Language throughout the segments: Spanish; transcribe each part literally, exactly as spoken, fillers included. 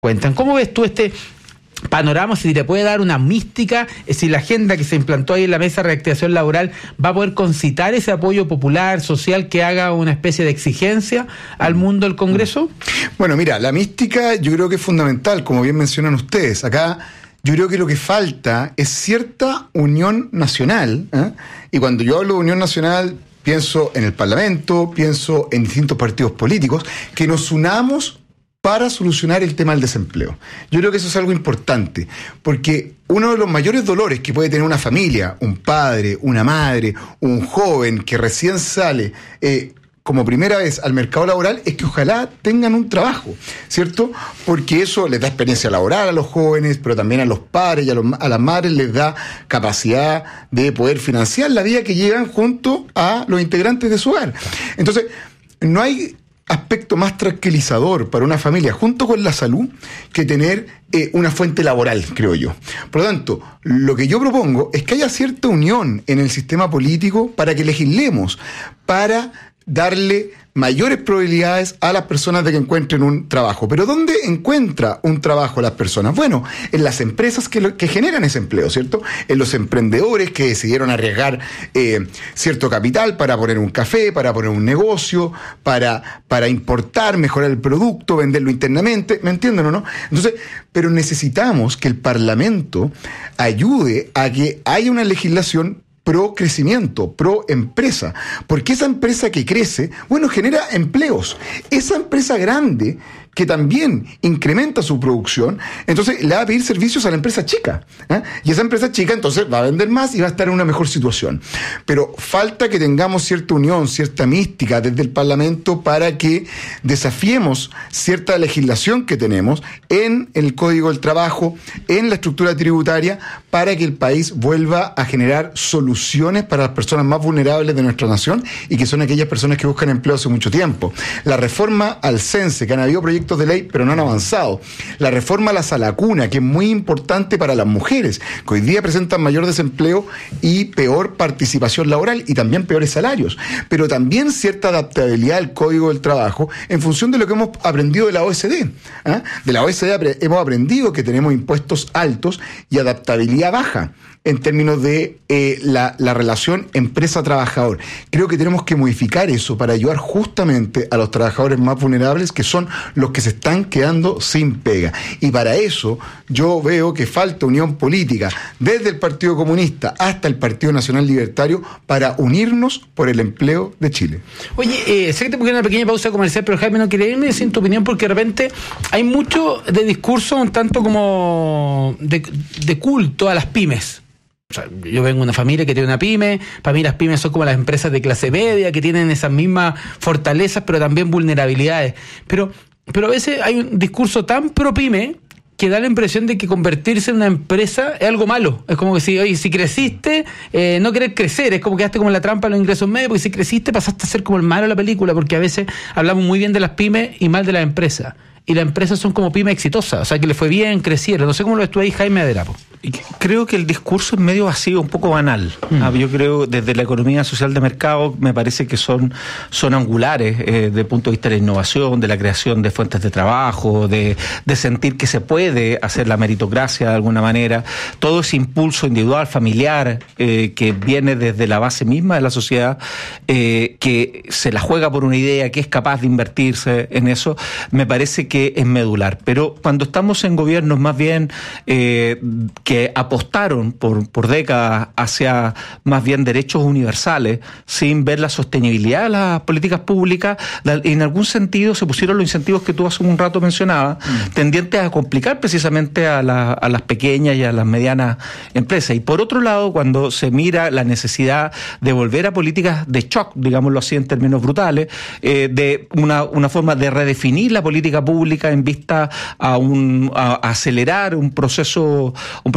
cuentan. ¿Cómo ves tú este panorama? Si te puede dar una mística, si la agenda que se implantó ahí en la mesa de reactivación laboral va a poder concitar ese apoyo popular, social, que haga una especie de exigencia al mundo del Congreso. Bueno, mira, la mística yo creo que es fundamental, como bien mencionan ustedes. Acá yo creo que lo que falta es cierta unión nacional, ¿eh? Y cuando yo hablo de unión nacional, pienso en el Parlamento, pienso en distintos partidos políticos, que nos unamos para solucionar el tema del desempleo. Yo creo que eso es algo importante, porque uno de los mayores dolores que puede tener una familia, un padre, una madre, un joven que recién sale eh, como primera vez al mercado laboral, es que ojalá tengan un trabajo, ¿cierto? Porque eso les da experiencia laboral a los jóvenes, pero también a los padres y a, los, a las madres les da capacidad de poder financiar la vida que llevan junto a los integrantes de su hogar. Entonces, no hay aspecto más tranquilizador para una familia, junto con la salud, que tener eh, una fuente laboral, creo yo. Por lo tanto, lo que yo propongo es que haya cierta unión en el sistema político para que legislemos, para darle mayores probabilidades a las personas de que encuentren un trabajo. ¿Pero dónde encuentra un trabajo las personas? Bueno, en las empresas que, lo, que generan ese empleo, ¿cierto? En los emprendedores que decidieron arriesgar eh, cierto capital para poner un café, para poner un negocio, para, para importar, mejorar el producto, venderlo internamente, ¿me entienden o no? Entonces, pero necesitamos que el Parlamento ayude a que haya una legislación pro crecimiento, pro empresa, porque esa empresa que crece, bueno, genera empleos. Esa empresa grande que también incrementa su producción, entonces le va a pedir servicios a la empresa chica, ¿eh? Y esa empresa chica entonces va a vender más y va a estar en una mejor situación. Pero falta que tengamos cierta unión, cierta mística desde el Parlamento para que desafiemos cierta legislación que tenemos en el Código del Trabajo, en la estructura tributaria, para que el país vuelva a generar soluciones para las personas más vulnerables de nuestra nación y que son aquellas personas que buscan empleo hace mucho tiempo. La reforma al CENSE, que han habido proyectos de ley, pero no han avanzado. La reforma a la salacuna, que es muy importante para las mujeres, que hoy día presentan mayor desempleo y peor participación laboral y también peores salarios. Pero también cierta adaptabilidad al Código del Trabajo en función de lo que hemos aprendido de la O E C D. ¿eh? De la O E C D hemos aprendido que tenemos impuestos altos y adaptabilidad baja en términos de eh, la, la relación empresa-trabajador. Creo que tenemos que modificar eso para ayudar justamente a los trabajadores más vulnerables, que son los que se están quedando sin pega. Y para eso yo veo que falta unión política, desde el Partido Comunista hasta el Partido Nacional Libertario, para unirnos por el empleo de Chile. Oye, eh, sé que te pongo una pequeña pausa comercial, pero Jaime, no quería irme sin tu opinión, porque de repente hay mucho de discurso un tanto como de, de culto a las pymes. O sea, yo vengo de una familia que tiene una pyme. Para mí las pymes son como las empresas de clase media, que tienen esas mismas fortalezas, pero también vulnerabilidades. Pero, pero a veces hay un discurso tan pro pyme que da la impresión de que convertirse en una empresa es algo malo. Es como que si, oye, si creciste, eh, no querer crecer, es como que quedaste como en la trampa de los ingresos medios, porque si creciste pasaste a ser como el malo de la película, porque a veces hablamos muy bien de las pymes y mal de las empresas. Y las empresas son como pymes exitosas, o sea, que le fue bien, crecieron. No sé cómo lo ves tú ahí, Jaime Aderapo. Creo que el discurso es medio vacío, un poco banal. Mm. Ah, yo creo, desde la economía social de mercado, me parece que son, son angulares eh, desde el punto de vista de la innovación, de la creación de fuentes de trabajo, de, de sentir que se puede hacer la meritocracia de alguna manera. Todo ese impulso individual, familiar, eh, que viene desde la base misma de la sociedad, eh, que se la juega por una idea, que es capaz de invertirse en eso, me parece que es medular. Pero cuando estamos en gobiernos más bien eh, que apostaron por, por décadas hacia más bien derechos universales, sin ver la sostenibilidad de las políticas públicas, en algún sentido se pusieron los incentivos que tú hace un rato mencionabas, mm. tendientes a complicar precisamente a, la, a las pequeñas y a las medianas empresas. Y por otro lado, cuando se mira la necesidad de volver a políticas de shock, digámoslo así en términos brutales, eh, de una, una forma de redefinir la política pública en vista a, un, a acelerar un proceso, un proceso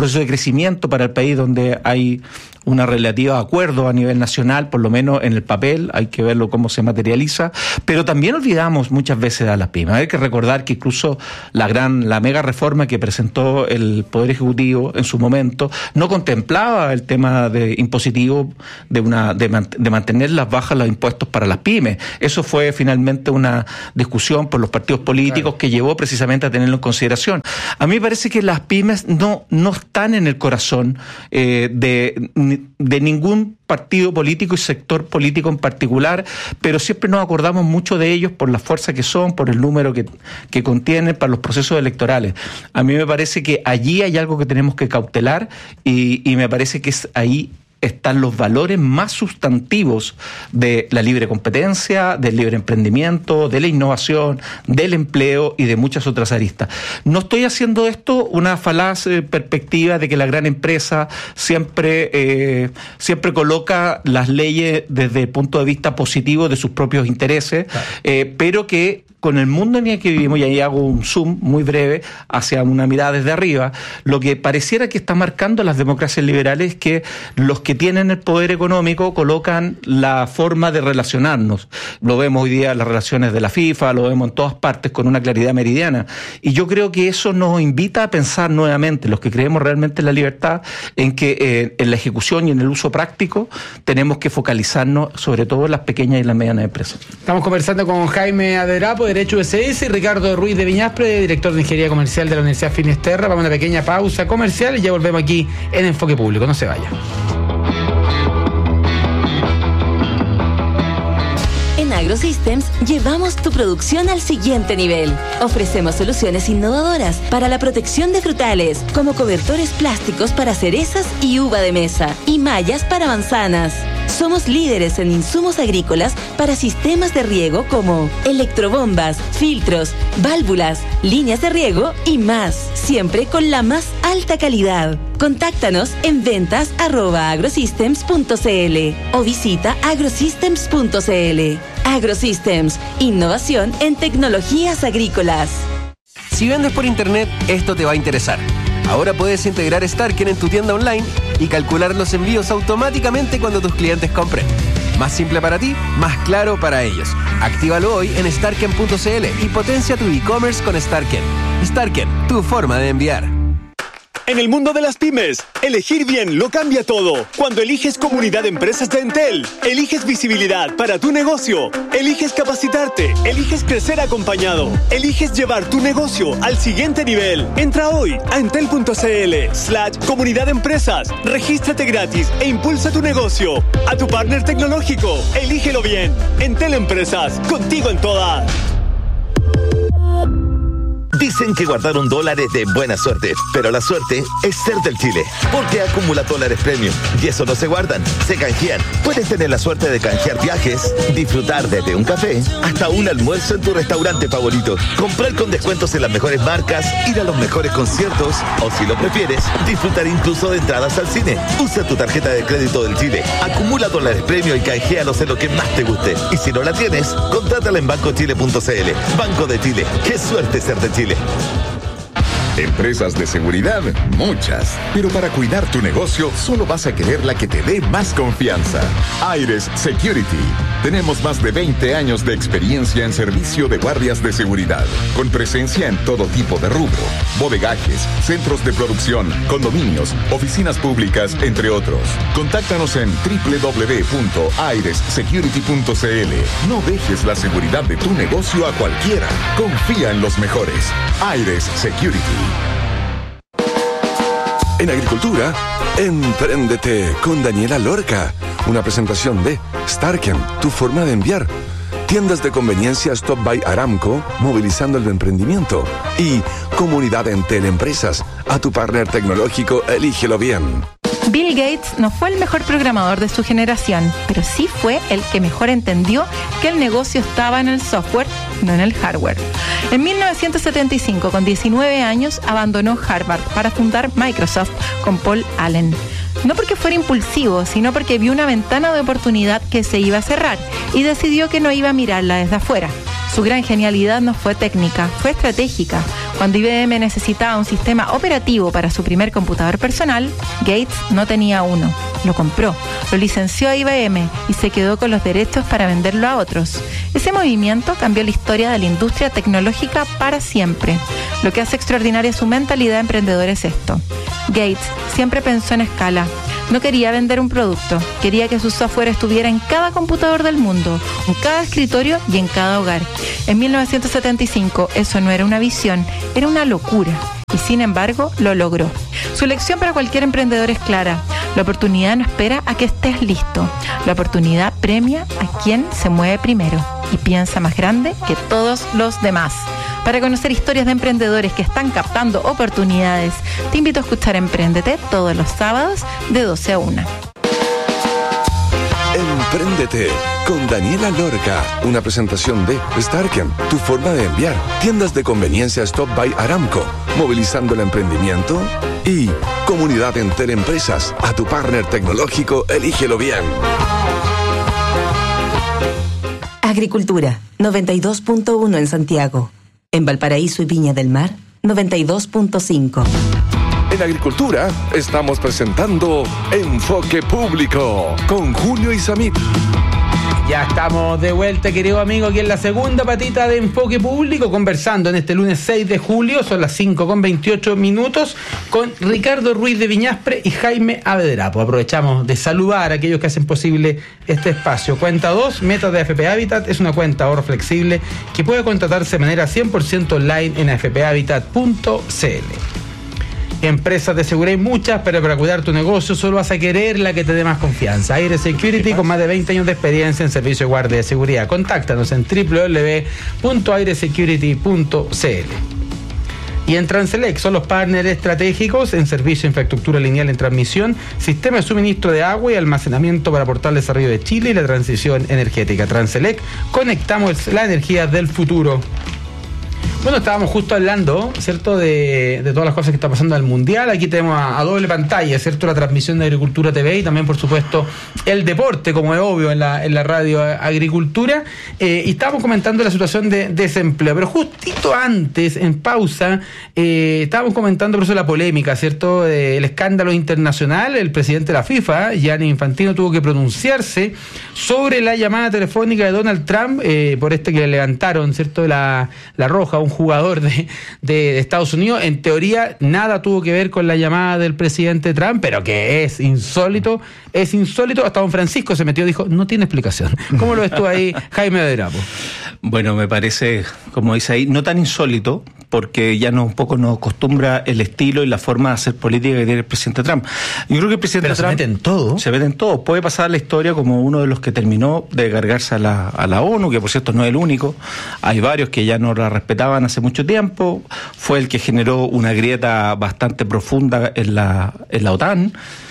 proceso de crecimiento para el país donde hay una relativa acuerdo a nivel nacional, por lo menos en el papel, hay que verlo cómo se materializa, pero también olvidamos muchas veces a las pymes. Hay que recordar que incluso la gran, la mega reforma que presentó el Poder Ejecutivo en su momento no contemplaba el tema de impositivo de una de, de mantener las bajas los impuestos para las pymes. Eso fue finalmente una discusión por los partidos políticos, claro, que llevó precisamente a tenerlo en consideración. A mí me parece que las pymes no, no están en el corazón eh, de de ningún partido político y sector político en particular, pero siempre nos acordamos mucho de ellos por la fuerza que son, por el número que, que contienen para los procesos electorales. A mí me parece que allí hay algo que tenemos que cautelar y, y me parece que es ahí están los valores más sustantivos de la libre competencia, del libre emprendimiento, de la innovación, del empleo y de muchas otras aristas. No estoy haciendo esto una falaz eh, perspectiva de que la gran empresa siempre, eh, siempre coloca las leyes desde el punto de vista positivo de sus propios intereses, claro, eh, pero que con el mundo en el que vivimos, y ahí hago un zoom muy breve hacia una mirada desde arriba, lo que pareciera que está marcando las democracias liberales es que los que tienen el poder económico colocan la forma de relacionarnos. Lo vemos hoy día en las relaciones de la FIFA, lo vemos en todas partes con una claridad meridiana. Y yo creo que eso nos invita a pensar nuevamente, los que creemos realmente en la libertad, en que eh, en la ejecución y en el uso práctico tenemos que focalizarnos sobre todo en las pequeñas y las medianas empresas. Estamos conversando con Jaime Aderapo, Derecho U S S, y Ricardo Ruiz de Viñaspre, director de Ingeniería Comercial de la Universidad Finisterra. Vamos a una pequeña pausa comercial y ya volvemos aquí en Enfoque Público. No se vaya. En AgroSystems llevamos tu producción al siguiente nivel. Ofrecemos soluciones innovadoras para la protección de frutales, como cobertores plásticos para cerezas y uva de mesa, y mallas para manzanas. Somos líderes en insumos agrícolas para sistemas de riego como electrobombas, filtros, válvulas, líneas de riego y más, siempre con la más alta calidad. Contáctanos en ventas arroba agrosystems punto cl o visita agrosystems punto cl. AgroSystems, innovación en tecnologías agrícolas. Si vendes por internet, esto te va a interesar. Ahora puedes integrar Starken en tu tienda online y calcular los envíos automáticamente cuando tus clientes compren. Más simple para ti, más claro para ellos. Actívalo hoy en starken punto cl y potencia tu e-commerce con Starken. Starken, tu forma de enviar. En el mundo de las pymes, elegir bien lo cambia todo. Cuando eliges Comunidad de Empresas de Entel, eliges visibilidad para tu negocio, eliges capacitarte, eliges crecer acompañado, eliges llevar tu negocio al siguiente nivel. Entra hoy a entel punto cl slash comunidad de empresas, regístrate gratis e impulsa tu negocio. A tu partner tecnológico, elígelo bien. Entel Empresas, contigo en todas. Dicen que guardar un dólar es de buena suerte, pero la suerte es ser del Chile, porque acumula dólares premium y eso no se guardan, se canjean. Puedes tener la suerte de canjear viajes, disfrutar desde un café hasta un almuerzo en tu restaurante favorito, comprar con descuentos en las mejores marcas, ir a los mejores conciertos o, si lo prefieres, disfrutar incluso de entradas al cine. Usa tu tarjeta de crédito del Chile, acumula dólares premium y canjealos en lo que más te guste. Y si no la tienes, contrátala en banco chile punto cl. Banco de Chile, qué suerte ser de Chile. Empresas de seguridad, muchas. Pero para cuidar tu negocio, solo vas a querer la que te dé más confianza. Aires Security. Tenemos más de veinte años de experiencia en servicio de guardias de seguridad, con presencia en todo tipo de rubro: bodegajes, centros de producción, condominios, oficinas públicas, entre otros. Contáctanos en doble u doble u doble u punto aires security punto cl. No dejes la seguridad de tu negocio a cualquiera. Confía en los mejores. Aires Security. En agricultura, empréndete con Daniela Lorca. Una presentación de Starken, tu forma de enviar. Tiendas de conveniencia Stop by Aramco, movilizando el emprendimiento. Y Comunidad Entel Empresas, a tu partner tecnológico, elígelo bien. Bill Gates no fue el mejor programador de su generación, pero sí fue el que mejor entendió que el negocio estaba en el software, no en el hardware. En mil novecientos setenta y cinco, con diecinueve años, abandonó Harvard para fundar Microsoft con Paul Allen. No porque fuera impulsivo, sino porque vio una ventana de oportunidad que se iba a cerrar y decidió que no iba a mirarla desde afuera. Su gran genialidad no fue técnica, fue estratégica. Cuando I B M necesitaba un sistema operativo para su primer computador personal, Gates no tenía uno. Lo compró, lo licenció a I B M y se quedó con los derechos para venderlo a otros. Ese movimiento cambió la historia de la industria tecnológica para siempre. Lo que hace extraordinaria su mentalidad emprendedora es esto. Gates siempre pensó en escala. No quería vender un producto, quería que su software estuviera en cada computador del mundo, en cada escritorio y en cada hogar. En mil novecientos setenta y cinco eso no era una visión, era una locura. Y sin embargo, lo logró. Su lección para cualquier emprendedor es clara. La oportunidad no espera a que estés listo. La oportunidad premia a quien se mueve primero y piensa más grande que todos los demás. Para conocer historias de emprendedores que están captando oportunidades, te invito a escuchar Empréndete todos los sábados de doce a una. Empréndete con Daniela Lorca, una presentación de Starken, tu forma de enviar, tiendas de conveniencia Stop by Aramco, movilizando el emprendimiento, y Comunidad Entel Empresas, a tu partner tecnológico, elígelo bien. Agricultura, noventa y dos punto uno en Santiago. En Valparaíso y Viña del Mar, noventa y dos punto cinco. En Agricultura estamos presentando Enfoque Público con Julio Isamit. Ya estamos de vuelta, querido amigo, aquí en la segunda patita de Enfoque Público, conversando en este lunes seis de julio, son las cinco con veintiocho minutos, con Ricardo Ruiz de Viñaspre y Jaime Avederapo. Aprovechamos de saludar a aquellos que hacen posible este espacio. Cuenta dos, Metas de A F P Habitat, es una cuenta ahorro flexible que puede contratarse de manera cien por ciento online en a f p habitat punto c l. Empresas de seguridad hay muchas, pero para cuidar tu negocio solo vas a querer la que te dé más confianza. Aire Security, con más de veinte años de experiencia en servicio de guardia de seguridad. Contáctanos en doble u doble u doble u punto aire security punto c l. Y en Transelec son los partners estratégicos en servicio de infraestructura lineal en transmisión, sistema de suministro de agua y almacenamiento para aportar el desarrollo de Chile y la transición energética. Transelec, conectamos la energía del futuro. Bueno, estábamos justo hablando, ¿cierto?, de, de todas las cosas que está pasando en el Mundial. Aquí tenemos a, a doble pantalla, ¿cierto?, la transmisión de Agricultura T V y también, por supuesto, el deporte, como es obvio, en la, en la radio Agricultura. Eh, y estábamos comentando la situación de desempleo. Pero justito antes, en pausa, eh, estábamos comentando por eso la polémica, ¿cierto?, eh, el escándalo internacional. El presidente de la FIFA, Gianni Infantino, tuvo que pronunciarse sobre la llamada telefónica de Donald Trump, eh, por este que le levantaron, ¿cierto?, la, la roja, un jugador de, de, de Estados Unidos. En teoría nada tuvo que ver con la llamada del presidente Trump, pero que es insólito, es insólito. Hasta don Francisco se metió y dijo, no tiene explicación. ¿Cómo lo ves tú ahí, Jaime Avederapo? Bueno, me parece, como dice ahí, no tan insólito, porque ya no un poco nos acostumbra el estilo y la forma de hacer política que tiene el presidente Trump. Yo creo que el presidente Pero Trump se mete en todo. Se mete en todo. Puede pasar la historia como uno de los que terminó de cargarse a la, a la ONU, que por cierto no es el único. Hay varios que ya no la respetaban hace mucho tiempo. Fue el que generó una grieta bastante profunda en la, en la OTAN.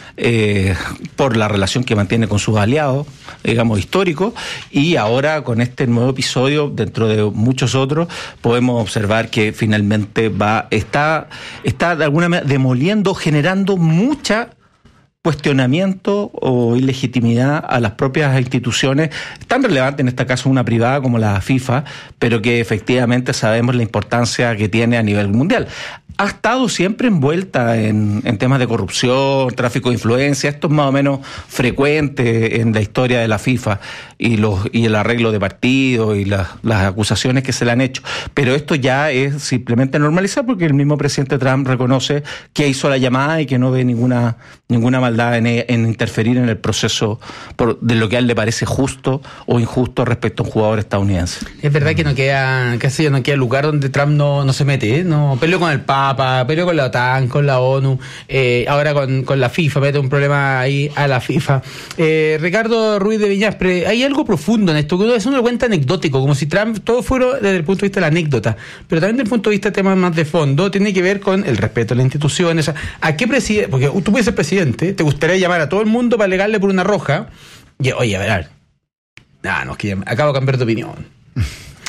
Eh, por la relación que mantiene con sus aliados, digamos, históricos, y ahora con este nuevo episodio, dentro de muchos otros, podemos observar que finalmente va, está, está de alguna manera demoliendo, generando mucha cuestionamiento o ilegitimidad a las propias instituciones, tan relevante en este caso una privada como la FIFA, pero que efectivamente sabemos la importancia que tiene a nivel mundial. Ha estado siempre envuelta en, en temas de corrupción, tráfico de influencia. Esto es más o menos frecuente en la historia de la FIFA y los y el arreglo de partidos y la, las acusaciones que se le han hecho. Pero esto ya es simplemente normalizar, porque el mismo presidente Trump reconoce que hizo la llamada y que no ve ninguna ninguna maldad en, en interferir en el proceso por, de lo que a él le parece justo o injusto respecto a un jugador estadounidense. Es verdad que no queda, qué sé yo, no queda lugar donde Trump no, no se mete, ¿eh? No peleó con el Papa, peleó con la OTAN, con la ONU, eh, ahora con, con la FIFA, mete un problema ahí a la FIFA. Eh, Ricardo Ruiz de Viñaspre, hay algo profundo en esto, que uno, es uno lo cuenta anecdótico, como si Trump todo fuera desde el punto de vista de la anécdota, pero también desde el punto de vista de temas más de fondo, tiene que ver con el respeto a las instituciones. ¿A qué presidente? Porque tú puedes ser presidente, te gustaría llamar a todo el mundo para alegarle por una roja, y oye, a ver, ah, no, es que acabo de cambiar de opinión.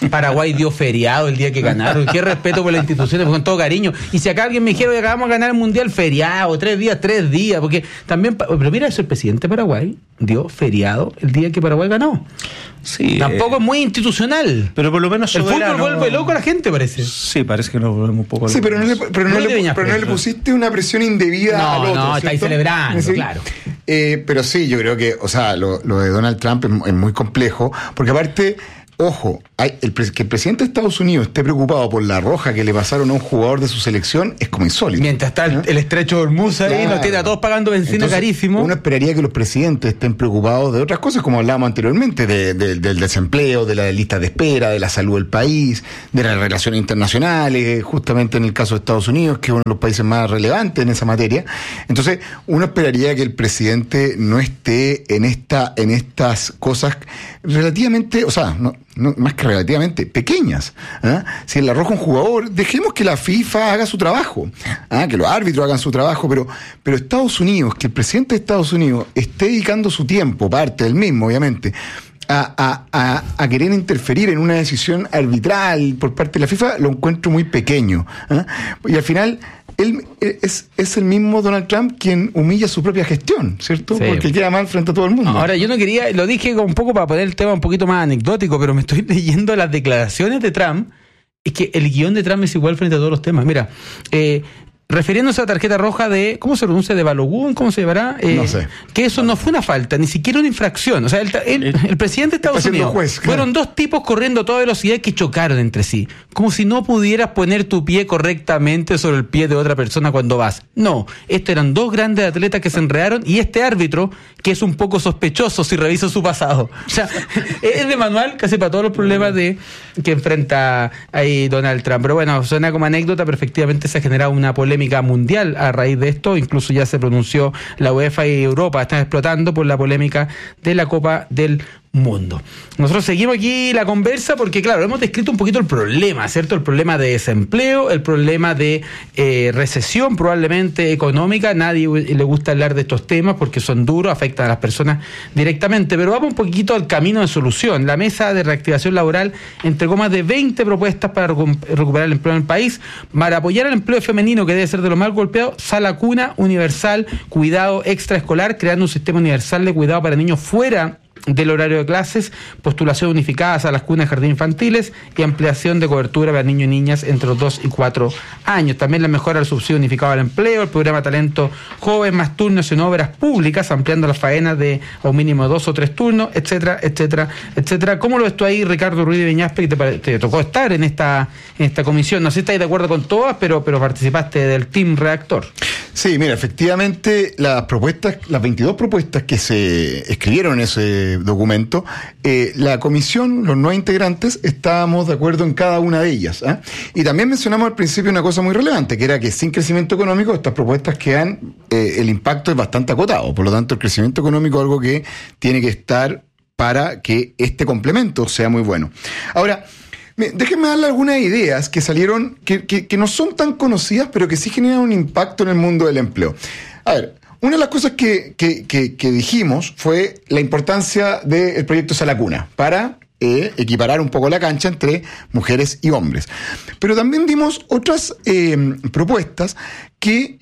Paraguay dio feriado el día que ganaron. Qué respeto por las instituciones, con todo cariño. Y si acá alguien me dijera que acabamos de ganar el mundial, feriado, tres días, tres días, porque también, pero mira, eso el presidente de Paraguay dio feriado el día que Paraguay ganó. Sí, tampoco eh, es muy institucional. Pero por lo menos el soberano, fútbol vuelve loco a la gente, parece. Sí, parece que nos volvemos un poco. Sí, pero no le, pero no no le, pero no le pusiste una presión indebida no, al otro. No, está ahí celebrando, ¿sí? Claro. Eh, pero sí, yo creo que, o sea, lo, lo de Donald Trump es, es muy complejo, porque aparte, ojo, hay el, que el presidente de Estados Unidos esté preocupado por la roja que le pasaron a un jugador de su selección es como insólito. Mientras está el, el estrecho de Hormuz ahí, claro. Nos tiene a todos pagando benzina. Entonces, carísimo. Uno esperaría que los presidentes estén preocupados de otras cosas, como hablábamos anteriormente, de, de, del desempleo, de la lista de espera, de la salud del país, de las relaciones internacionales, justamente en el caso de Estados Unidos, que es uno de los países más relevantes en esa materia. Entonces, uno esperaría que el presidente no esté en esta, en estas cosas relativamente, o sea, no, no, más que relativamente pequeñas. ¿eh? Si le arroja un jugador, dejemos que la FIFA haga su trabajo, ¿eh? que los árbitros hagan su trabajo, pero, pero Estados Unidos, que el presidente de Estados Unidos esté dedicando su tiempo, parte del mismo, obviamente, a, a, a, a querer interferir en una decisión arbitral por parte de la FIFA, lo encuentro muy pequeño. ¿eh? Y al final, él es, es el mismo Donald Trump quien humilla su propia gestión, ¿cierto? Sí. Porque queda mal frente a todo el mundo. Ahora, yo no quería, lo dije un poco para poner el tema un poquito más anecdótico, pero me estoy leyendo las declaraciones de Trump. Es que el guión de Trump es igual frente a todos los temas. Mira, eh, refiriéndose a la tarjeta roja de, ¿cómo se pronuncia? De Balogun, ¿cómo se llamará? Eh, no sé. Que eso no fue una falta, ni siquiera una infracción. O sea, el, el, el presidente de Estados Unidos, juez, claro. Fueron dos tipos corriendo a toda velocidad que chocaron entre sí. Como si no pudieras poner tu pie correctamente sobre el pie de otra persona cuando vas. No, estos eran dos grandes atletas que se enredaron y este árbitro, que es un poco sospechoso si revisa su pasado. O sea, es de manual casi para todos los problemas de que enfrenta ahí Donald Trump. Pero bueno, suena como anécdota, pero efectivamente se ha generado una polémica mundial a raíz de esto. Incluso ya se pronunció la UEFA y Europa, están explotando por la polémica de la Copa del Mundo. Nosotros seguimos aquí la conversa porque, claro, hemos descrito un poquito el problema, ¿cierto? El problema de desempleo, el problema de eh, recesión probablemente económica. Nadie le gusta hablar de estos temas porque son duros, afectan a las personas directamente, pero vamos un poquito al camino de solución. La Mesa de Reactivación Laboral entregó más de veinte propuestas para recuperar el empleo en el país, para apoyar el empleo femenino, que debe ser de los más golpeados, sala cuna universal, cuidado extraescolar, creando un sistema universal de cuidado para niños fuera del horario de clases, postulación unificadas a las cunas de jardín infantiles y ampliación de cobertura para niños y niñas entre los dos y cuatro años. También la mejora del subsidio unificado al empleo, el programa Talento Joven, más turnos en obras públicas, ampliando las faenas de a un mínimo de dos o tres turnos, etcétera, etcétera, etcétera. ¿Cómo lo ves tú ahí, Ricardo Ruiz de Viñaspe, que te, te tocó estar en esta, en esta comisión? No sé si estás de acuerdo con todas, pero, pero participaste del team redactor. Sí, mira, efectivamente las propuestas, las veintidós propuestas que se escribieron en ese documento, eh, la comisión, los nueve integrantes, estábamos de acuerdo en cada una de ellas. ¿eh? Y también mencionamos al principio una cosa muy relevante, que era que sin crecimiento económico estas propuestas quedan, eh, el impacto es bastante acotado, por lo tanto el crecimiento económico es algo que tiene que estar para que este complemento sea muy bueno. Ahora, déjenme darle algunas ideas que salieron, que, que, que no son tan conocidas, pero que sí generan un impacto en el mundo del empleo. A ver, una de las cosas que, que, que, que dijimos fue la importancia del proyecto Sala Cuna para eh, equiparar un poco la cancha entre mujeres y hombres. Pero también dimos otras eh, propuestas que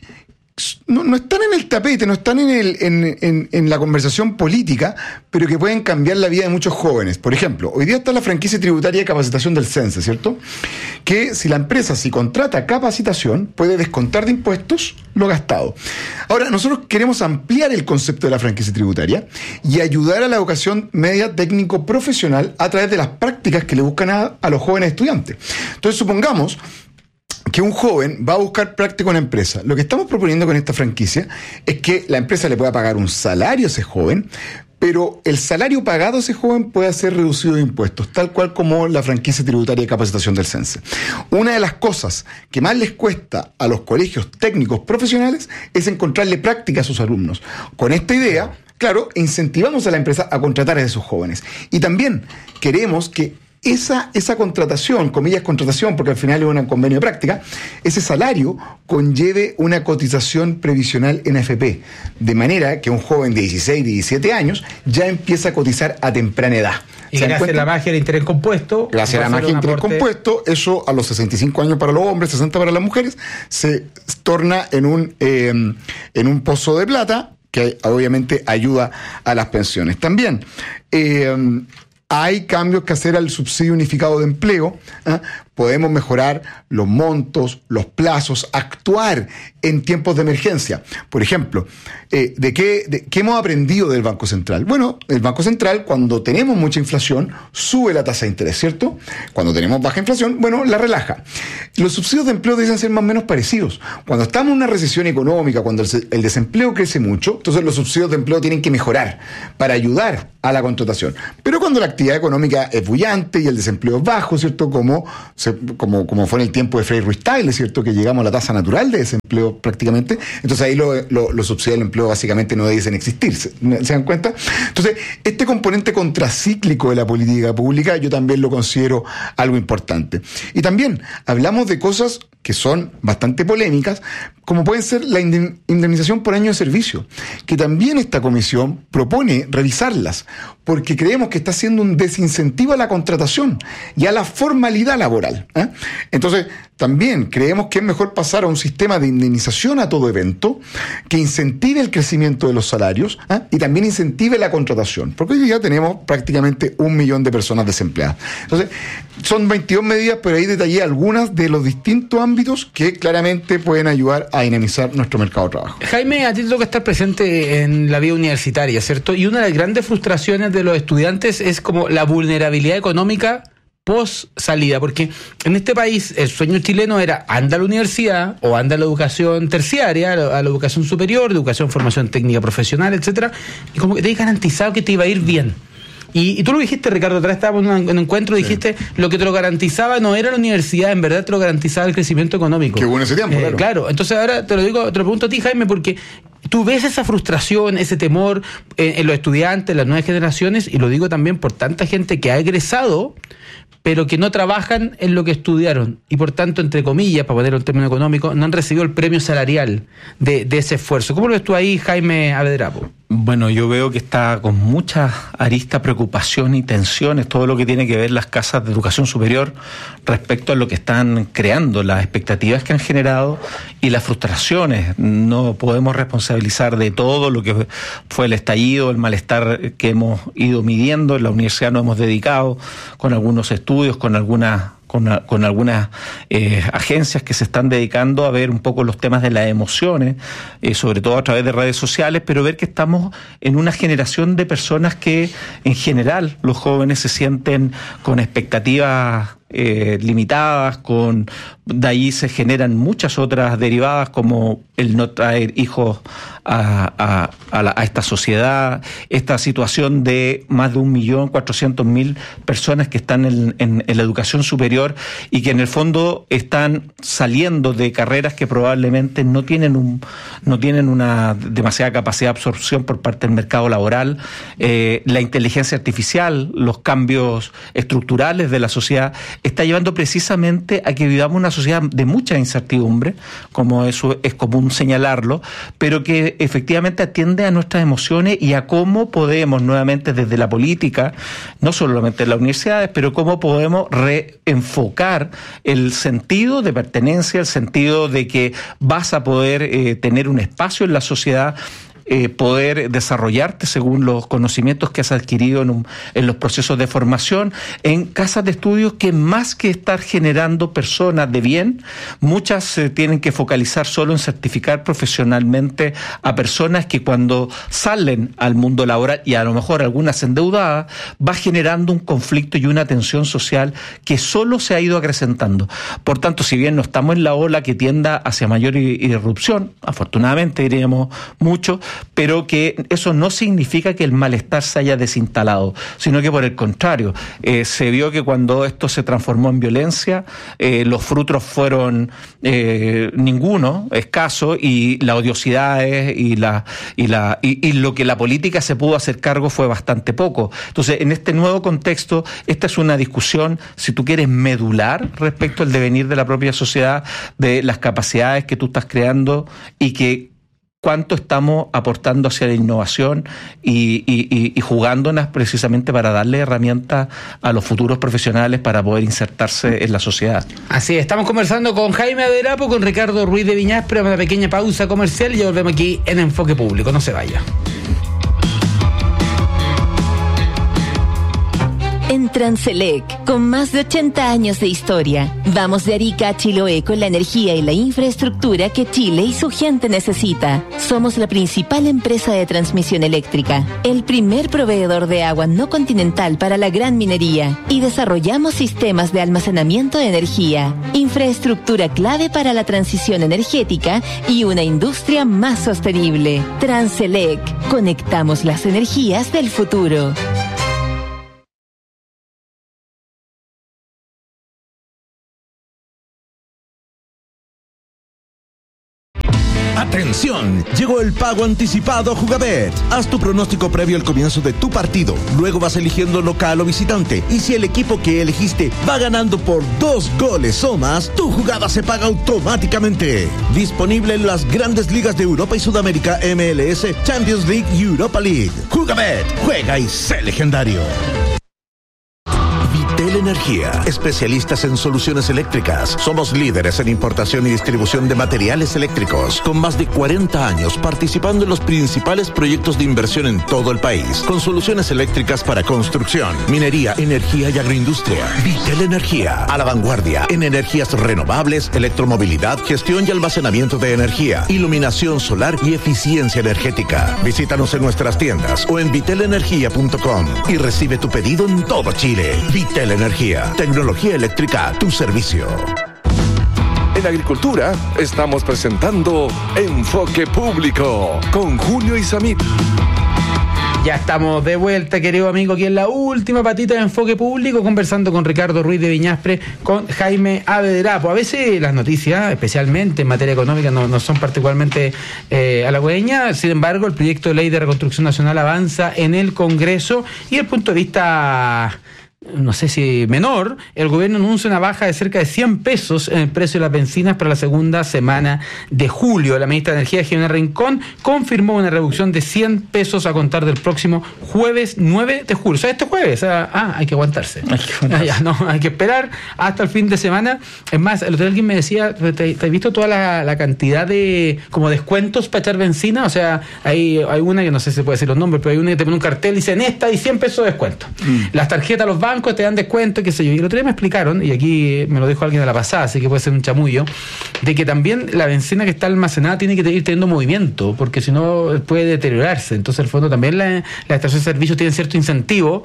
No, no están en el tapete, no están en, el, en, en, en la conversación política, pero que pueden cambiar la vida de muchos jóvenes. Por ejemplo, hoy día está la franquicia tributaria de capacitación del CENSE, ¿cierto? Que si la empresa, si contrata capacitación, puede descontar de impuestos lo gastado. Ahora, nosotros queremos ampliar el concepto de la franquicia tributaria y ayudar a la educación media técnico profesional a través de las prácticas que le buscan a, a los jóvenes estudiantes. Entonces, supongamos que un joven va a buscar práctica en una empresa. Lo que estamos proponiendo con esta franquicia es que la empresa le pueda pagar un salario a ese joven, pero el salario pagado a ese joven pueda ser reducido de impuestos, tal cual como la franquicia tributaria de capacitación del CENSE. Una de las cosas que más les cuesta a los colegios técnicos profesionales es encontrarle práctica a sus alumnos. Con esta idea, claro, incentivamos a la empresa a contratar a esos jóvenes. Y también queremos que esa, esa contratación, comillas contratación, porque al final es un convenio de práctica, ese salario conlleve una cotización previsional en A F P, de manera que un joven de dieciséis, diecisiete años ya empieza a cotizar a temprana edad. Y gracias a la magia del interés compuesto. Gracias a la magia del interés compuesto, eso a los sesenta y cinco años para los hombres, sesenta para las mujeres, se torna en un, eh, en un pozo de plata que obviamente ayuda a las pensiones. También eh, hay cambios que hacer al subsidio unificado de empleo. ¿eh? Podemos mejorar los montos, los plazos, actuar en tiempos de emergencia. Por ejemplo, eh, ¿de qué, de, qué hemos aprendido del Banco Central? Bueno, el Banco Central, cuando tenemos mucha inflación, sube la tasa de interés, ¿cierto? Cuando tenemos baja inflación, bueno, la relaja. Los subsidios de empleo deben ser más o menos parecidos. Cuando estamos en una recesión económica, cuando el, el desempleo crece mucho, entonces los subsidios de empleo tienen que mejorar para ayudar a la contratación. Pero cuando la actividad económica es bullante y el desempleo es bajo, ¿cierto? Como Se, como, como fue en el tiempo de Frei Ruiz-Tagle, ¿cierto? Que llegamos a la tasa natural de desempleo prácticamente. Entonces ahí lo, lo, los subsidios del empleo básicamente no deben existir. ¿Se, ¿Se dan cuenta? Entonces, este componente contracíclico de la política pública yo también lo considero algo importante. Y también hablamos de cosas que son bastante polémicas, como pueden ser la indemnización por año de servicio, que también esta comisión propone revisarlas, porque creemos que está siendo un desincentivo a la contratación y a la formalidad laboral. ¿eh? Entonces, también creemos que es mejor pasar a un sistema de indemnización a todo evento que incentive el crecimiento de los salarios ¿eh? y también incentive la contratación, porque hoy ya tenemos prácticamente un millón de personas desempleadas. Entonces, son veintidós medidas, pero ahí detallé algunas de los distintos ámbitos que claramente pueden ayudar a dinamizar nuestro mercado de trabajo. Jaime, a ti te toca estar presente en la vida universitaria, ¿cierto? Y una de las grandes frustraciones de los estudiantes es como la vulnerabilidad económica post salida, porque en este país el sueño chileno era anda a la universidad o anda a la educación terciaria, a la, a la educación superior, educación, formación técnica profesional, etcétera, y como que te habías garantizado que te iba a ir bien. Y, y tú lo dijiste, Ricardo, otra vez estábamos en un encuentro, sí. dijiste, lo que te lo garantizaba no era la universidad, en verdad te lo garantizaba el crecimiento económico. Qué bueno ese tiempo, eh, claro. Claro, entonces ahora te lo digo, te lo pregunto a ti, Jaime, porque tú ves esa frustración, ese temor en, en los estudiantes, en las nuevas generaciones, y lo digo también por tanta gente que ha egresado, pero que no trabajan en lo que estudiaron y por tanto, entre comillas, para ponerlo en términos económicos, no han recibido el premio salarial de, de ese esfuerzo. ¿Cómo lo ves tú ahí, Jaime Abedrapo? Bueno, yo veo que está con mucha arista, preocupación y tensiones todo lo que tiene que ver las casas de educación superior respecto a lo que están creando, las expectativas que han generado y las frustraciones. No podemos responsabilizar de todo lo que fue el estallido, el malestar que hemos ido midiendo. En la universidad nos hemos dedicado con algunos estudios, con algunas con, con algunas eh, agencias que se están dedicando a ver un poco los temas de las emociones, eh, sobre todo a través de redes sociales, pero ver que estamos en una generación de personas que en general los jóvenes se sienten con expectativas eh, limitadas, con de ahí se generan muchas otras derivadas como el no traer hijos a, a, a, la, a esta sociedad, esta situación de más de un millón cuatrocientos mil personas que están en, en, en la educación superior y que en el fondo están saliendo de carreras que probablemente no tienen un no tienen una demasiada capacidad de absorción por parte del mercado laboral, eh, la inteligencia artificial, los cambios estructurales de la sociedad está llevando precisamente a que vivamos una sociedad de mucha incertidumbre, como eso es común señalarlo, pero que efectivamente atiende a nuestras emociones y a cómo podemos nuevamente desde la política, no solamente en las universidades, pero cómo podemos reenfocar el sentido de pertenencia, el sentido de que vas a poder eh, tener un espacio en la sociedad, Eh, poder desarrollarte según los conocimientos que has adquirido en, un, en los procesos de formación, en casas de estudios que más que estar generando personas de bien, muchas eh, tienen que focalizar solo en certificar profesionalmente a personas que cuando salen al mundo laboral, y a lo mejor algunas endeudadas, va generando un conflicto y una tensión social que solo se ha ido acrecentando. Por tanto, si bien no estamos en la ola que tienda hacia mayor irrupción, afortunadamente diríamos mucho, pero que eso no significa que el malestar se haya desinstalado, sino que por el contrario, eh, se vio que cuando esto se transformó en violencia, eh, los frutos fueron eh, ninguno, escaso, y las odiosidades y, la, y, la, y, y lo que la política se pudo hacer cargo fue bastante poco. Entonces, en este nuevo contexto, esta es una discusión, si tú quieres, medular respecto al devenir de la propia sociedad, de las capacidades que tú estás creando y que cuánto estamos aportando hacia la innovación y, y, y jugándolas precisamente para darle herramientas a los futuros profesionales para poder insertarse en la sociedad. Así es, estamos conversando con Jaime Abederapo, con Ricardo Ruiz de Viñaspre, una pequeña pausa comercial y ya volvemos aquí en Enfoque Público. No se vaya. En Transelec, con más de ochenta años de historia, vamos de Arica a Chiloé con la energía y la infraestructura que Chile y su gente necesita. Somos la principal empresa de transmisión eléctrica, el primer proveedor de agua no continental para la gran minería y desarrollamos sistemas de almacenamiento de energía, infraestructura clave para la transición energética y una industria más sostenible. Transelec, conectamos las energías del futuro. ¡Atención! Llegó el pago anticipado Jugabet. Haz tu pronóstico previo al comienzo de tu partido. Luego vas eligiendo local o visitante. Y si el equipo que elegiste va ganando por dos goles o más, tu jugada se paga automáticamente. Disponible en las grandes ligas de Europa y Sudamérica, M L S, Champions League y Europa League. Jugabet. Juega y sé legendario. Vitel Energía, especialistas en soluciones eléctricas. Somos líderes en importación y distribución de materiales eléctricos, con más de cuarenta años participando en los principales proyectos de inversión en todo el país, con soluciones eléctricas para construcción, minería, energía y agroindustria. Vitel Energía, a la vanguardia en energías renovables, electromovilidad, gestión y almacenamiento de energía, iluminación solar y eficiencia energética. Visítanos en nuestras tiendas o en vitel energía punto com y recibe tu pedido en todo Chile. Vitel Energía, tecnología eléctrica a tu servicio. En Agricultura estamos presentando Enfoque Público con Julio Isamit. Ya estamos de vuelta, querido amigo, aquí en la última patita de Enfoque Público, conversando con Ricardo Ruiz de Viñaspre, con Jaime Abederapo. A veces las noticias, especialmente en materia económica, no, no son particularmente eh, halagüeñas. Sin embargo, el proyecto de ley de reconstrucción nacional avanza en el Congreso y el punto de vista, no sé si menor, el gobierno anuncia una baja de cerca de cien pesos en el precio de las bencinas para la segunda semana de julio. La ministra de Energía, Jimena Rincón, confirmó una reducción de cien pesos a contar del próximo jueves nueve de julio. O sea, este jueves. Ah, hay que aguantarse. Hay que, aguantarse. Ah, ya, no, hay que esperar hasta el fin de semana. Es más, el otro día alguien me decía, ¿te, te has visto toda la, la cantidad de como descuentos para echar benzina? O sea, hay, hay una que no sé si se puede decir los nombres, pero hay una que te pone un cartel y dice, en esta hay cien pesos de descuento. Mm. Las tarjetas, los bancos te dan descuento, qué sé yo. Y el otro día me explicaron, y aquí me lo dijo alguien de la pasada, así que puede ser un chamullo, de que también la benzina que está almacenada tiene que ir teniendo movimiento, porque si no puede deteriorarse. Entonces, en el fondo, también la, la estación de servicio tiene cierto incentivo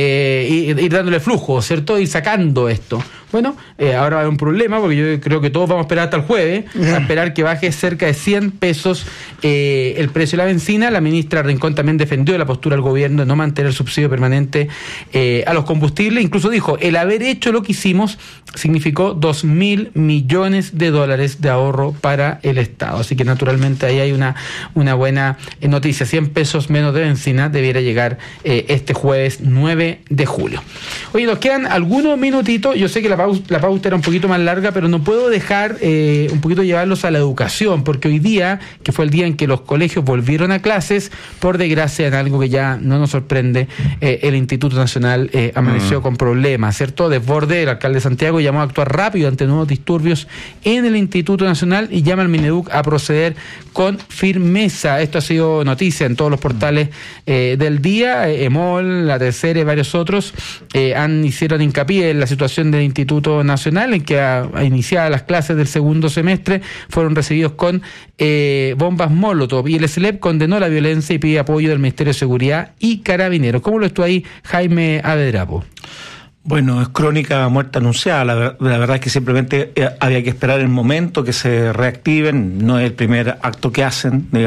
de ir, ir dándole flujo, ¿cierto? Ir sacando esto. Bueno, eh, ahora va a haber un problema, porque yo creo que todos vamos a esperar hasta el jueves, a esperar que baje cerca de cien pesos eh, el precio de la benzina. La ministra Rincón también defendió la postura del gobierno de no mantener el subsidio permanente eh, a los combustibles. Incluso dijo, el haber hecho lo que hicimos significó dos mil millones de dólares de ahorro para el Estado. Así que naturalmente ahí hay una, una buena noticia. cien pesos menos de benzina debiera llegar eh, este jueves nueve de julio. Oye, nos quedan algunos minutitos. Yo sé que la pauta, la pauta era un poquito más larga, pero no puedo dejar eh, un poquito llevarlos a la educación, porque hoy día, que fue el día en que los colegios volvieron a clases, por desgracia, en algo que ya no nos sorprende, eh, el Instituto Nacional eh, amaneció mm. con problemas, ¿cierto? Desborde, el alcalde de Santiago llamó a actuar rápido ante nuevos disturbios en el Instituto Nacional y llama al Mineduc a proceder con firmeza. Esto ha sido noticia en todos los portales eh, del día. Eh, EMOL, La Tercera y varios otros eh, han hicieron hincapié en la situación del Instituto Nacional, en que a, a iniciadas las clases del segundo semestre fueron recibidos con eh, bombas Molotov, y el S L E P condenó la violencia y pide apoyo del Ministerio de Seguridad y Carabineros. ¿Cómo lo estuvo ahí Jaime Abederapo? Bueno, es crónica muerte anunciada. La, la verdad es que simplemente había que esperar el momento que se reactiven. No es el primer acto que hacen, digamos,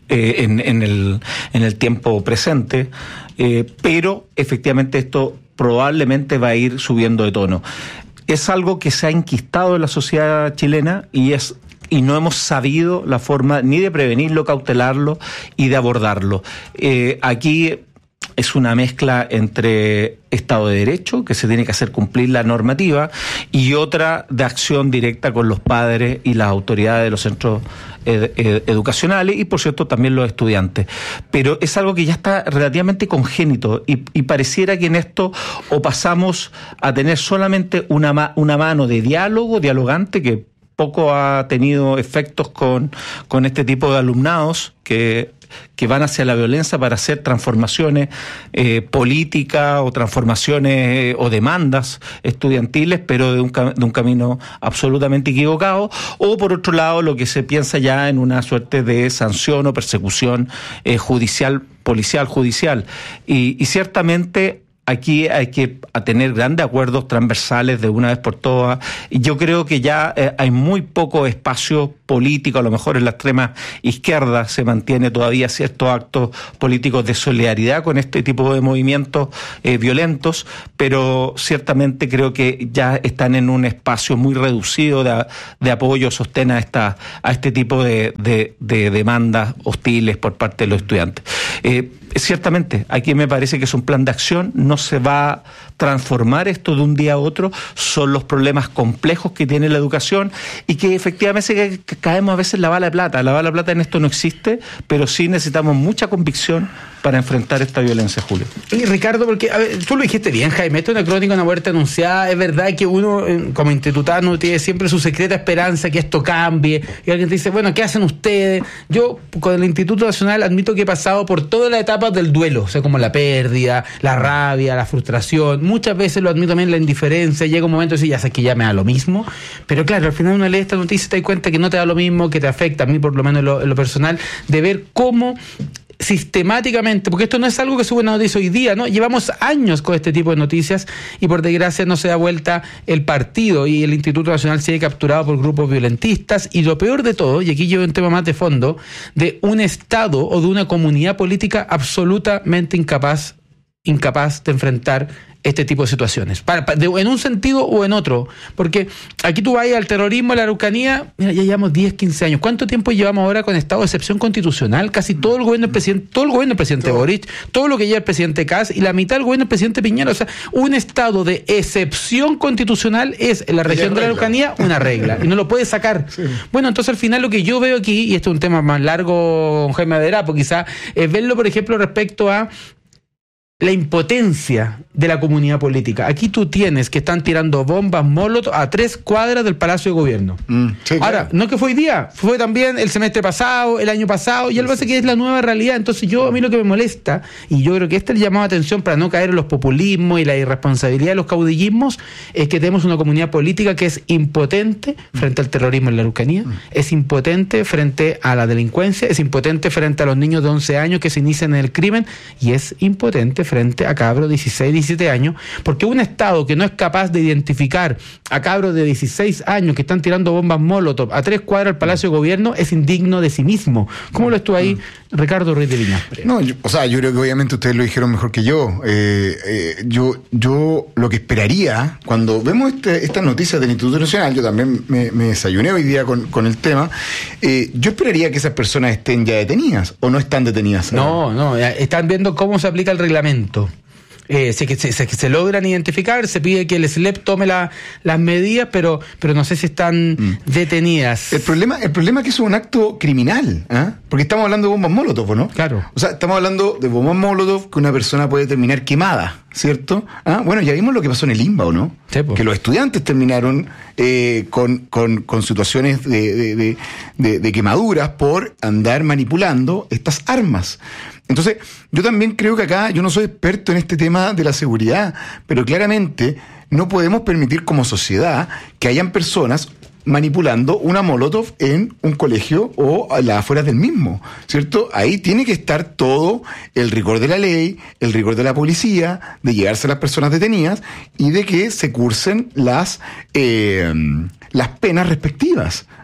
eh, en, en, el, en el tiempo presente, eh, pero efectivamente esto probablemente va a ir subiendo de tono. Es algo que se ha enquistado en la sociedad chilena y es y no hemos sabido la forma ni de prevenirlo, cautelarlo y de abordarlo. Eh, aquí es una mezcla entre Estado de Derecho, que se tiene que hacer cumplir la normativa, y otra de acción directa con los padres y las autoridades de los centros ed- ed- educacionales y, por cierto, también los estudiantes. Pero es algo que ya está relativamente congénito y, y pareciera que en esto o pasamos a tener solamente una, ma- una mano de diálogo, dialogante, que poco ha tenido efectos con, con este tipo de alumnados que... que van hacia la violencia para hacer transformaciones eh, políticas o transformaciones eh, o demandas estudiantiles, pero de un, de un camino absolutamente equivocado, o por otro lado lo que se piensa ya en una suerte de sanción o persecución eh, judicial, policial, judicial. Y, y ciertamente aquí hay que tener grandes acuerdos transversales de una vez por todas. Y yo creo que ya eh, hay muy poco espacio político, a lo mejor en la extrema izquierda se mantiene todavía ciertos actos políticos de solidaridad con este tipo de movimientos eh, violentos, pero ciertamente creo que ya están en un espacio muy reducido de, de apoyo, sostén a, esta, a este tipo de, de, de demandas hostiles por parte de los estudiantes. Eh, Ciertamente, aquí me parece que es un plan de acción, no se va a transformar esto de un día a otro, son los problemas complejos que tiene la educación y que efectivamente caemos a veces en la bala de plata. La bala de plata en esto no existe, pero sí necesitamos mucha convicción para enfrentar esta violencia, Julio. Y Ricardo, porque a ver, tú lo dijiste bien, Jaime, esto es una crónica, una muerte anunciada. Es verdad que uno, como institutano, tiene siempre su secreta esperanza que esto cambie, y alguien te dice, bueno, ¿qué hacen ustedes? Yo, con el Instituto Nacional, admito que he pasado por todas las etapas del duelo, o sea, como la pérdida, la rabia, la frustración, muchas veces lo admito también, la indiferencia. Llega un momento y dice, ya sé que ya me da lo mismo, pero claro, al final uno lee esta noticia y te das cuenta que no te da lo mismo, que te afecta, a mí por lo menos en lo, en lo personal, de ver cómo sistemáticamente, porque esto no es algo que sube una noticia hoy día, ¿no? Llevamos años con este tipo de noticias y por desgracia no se da vuelta el partido y el Instituto Nacional sigue capturado por grupos violentistas y lo peor de todo, y aquí llevo un tema más de fondo, de un Estado o de una comunidad política absolutamente incapaz, incapaz de enfrentar este tipo de situaciones, para, para, de, en un sentido o en otro, porque aquí tú vas al terrorismo, a la Araucanía, mira, ya llevamos diez, quince años. ¿Cuánto tiempo llevamos ahora con estado de excepción constitucional? Casi todo el gobierno del presidente, todo el gobierno del presidente todo. Boric, todo lo que lleva el presidente Kast y la mitad del gobierno del presidente Piñera. O sea, un estado de excepción constitucional es en la región de la Araucanía una regla y no lo puede sacar. Sí. Bueno, entonces al final lo que yo veo aquí, y esto es un tema más largo, con Jaime Aderapo, quizás, es verlo, por ejemplo, respecto a la impotencia de la comunidad política. Aquí tú tienes que están tirando bombas molotov a tres cuadras del Palacio de Gobierno. Mm, sí, Ahora, claro. no que fue hoy día, fue también el semestre pasado, el año pasado, y algo así que es la nueva realidad. Entonces yo, a mí lo que me molesta, y yo creo que este es el llamado de atención para no caer en los populismos y la irresponsabilidad de los caudillismos, es que tenemos una comunidad política que es impotente frente al terrorismo en la Araucanía, mm. es impotente frente a la delincuencia, es impotente frente a los niños de once años que se inician en el crimen, y es impotente frente a cabros de dieciséis, diecisiete años, porque un Estado que no es capaz de identificar a cabros de dieciséis años que están tirando bombas molotov a tres cuadras del Palacio de Gobierno es indigno de sí mismo. ¿Cómo lo estuvo ahí Ricardo Ruiz de Viñas? No, yo, o sea, yo creo que obviamente ustedes lo dijeron mejor que yo. Eh, eh, yo, yo lo que esperaría, cuando vemos este, estas noticias del Instituto Nacional, yo también me, me desayuné hoy día con, con el tema, eh, yo esperaría que esas personas estén ya detenidas, o no están detenidas. No, no, están viendo cómo se aplica el reglamento. Eh, se, se, se, se logran identificar, se pide que el S L E P tome la, las medidas, pero pero no sé si están mm. detenidas. El problema el problema es que eso es un acto criminal, ¿eh? Porque estamos hablando de bombas molotov, ¿no? Claro. O sea, estamos hablando de bombas molotov que una persona puede terminar quemada, ¿cierto? ¿Ah? Bueno, ya vimos lo que pasó en el INBA, ¿o no? Sí, pues. Que los estudiantes terminaron eh, con, con, con situaciones de, de, de, de, de quemaduras por andar manipulando estas armas. Entonces, yo también creo que acá, yo no soy experto en este tema de la seguridad, pero claramente no podemos permitir como sociedad que hayan personas manipulando una molotov en un colegio o a las afueras del mismo, ¿cierto? Ahí tiene que estar todo el rigor de la ley, el rigor de la policía, de llegarse a las personas detenidas y de que se cursen las, eh, las penas respectivas.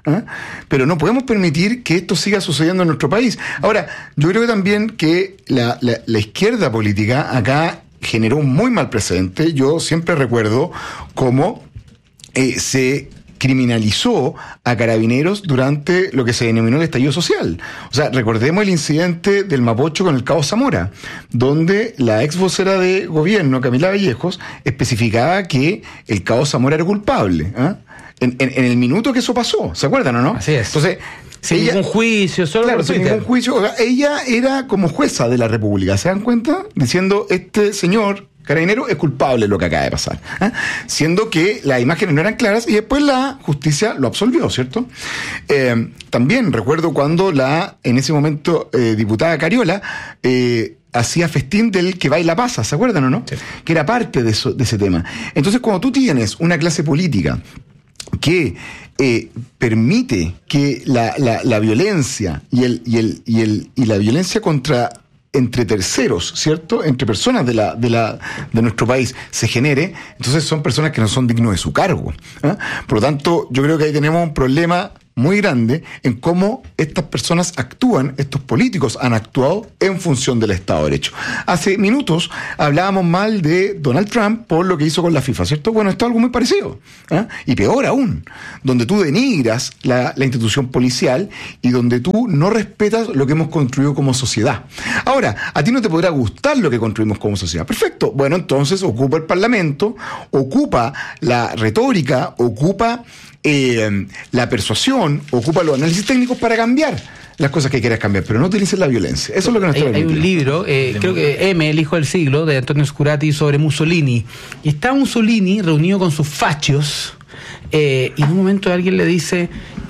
¿eh? Pero no podemos permitir que esto siga sucediendo en nuestro país. Ahora, yo creo que también que la, la, la izquierda política acá generó un muy mal precedente. Yo siempre recuerdo cómo eh, se criminalizó a carabineros durante lo que se denominó el estallido social. O sea, recordemos el incidente del Mapocho con el Cabo Zamora, donde la ex vocera de gobierno, Camila Vallejos, especificaba que el Cabo Zamora era culpable, ¿eh? en, en, en el minuto que eso pasó, ¿se acuerdan o no? Así es. Entonces, sin ella, ningún juicio, solo claro, por sin Twitter. ningún juicio. O sea, ella era como jueza de la República, ¿se dan cuenta? Diciendo, este señor carabinero es culpable de lo que acaba de pasar, ¿eh? Siendo que las imágenes no eran claras y después la justicia lo absolvió, ¿cierto? Eh, también recuerdo cuando la, en ese momento, eh, diputada Cariola eh, hacía festín del que baila pasa, ¿se acuerdan o no? Sí. Que era parte de, eso, de ese tema. Entonces, cuando tú tienes una clase política que eh, permite que la, la, la violencia y el, y el, y el, y la violencia contra entre terceros, ¿cierto? Entre personas de la de la de nuestro país se genere, entonces son personas que no son dignos de su cargo, ¿eh? Por lo tanto, yo creo que ahí tenemos un problema muy grande en cómo estas personas actúan, estos políticos han actuado en función del Estado de Derecho. Hace minutos hablábamos mal de Donald Trump por lo que hizo con la FIFA, ¿cierto? Bueno, esto es algo muy parecido, ¿eh? Y peor aún, donde tú denigras la, la institución policial y donde tú no respetas lo que hemos construido como sociedad. Ahora, a ti no te podrá gustar lo que construimos como sociedad. Perfecto. Bueno, entonces ocupa el Parlamento, ocupa la retórica, ocupa Eh, la persuasión, ocupa los análisis técnicos para cambiar las cosas que quieras cambiar, pero no utilices la violencia. Eso es lo que nos está Hay, hay un libro, eh, creo que M, el hijo del siglo, de Antonio Scurati, sobre Mussolini. Y está Mussolini reunido con sus fachos, eh, y en un momento alguien le dice,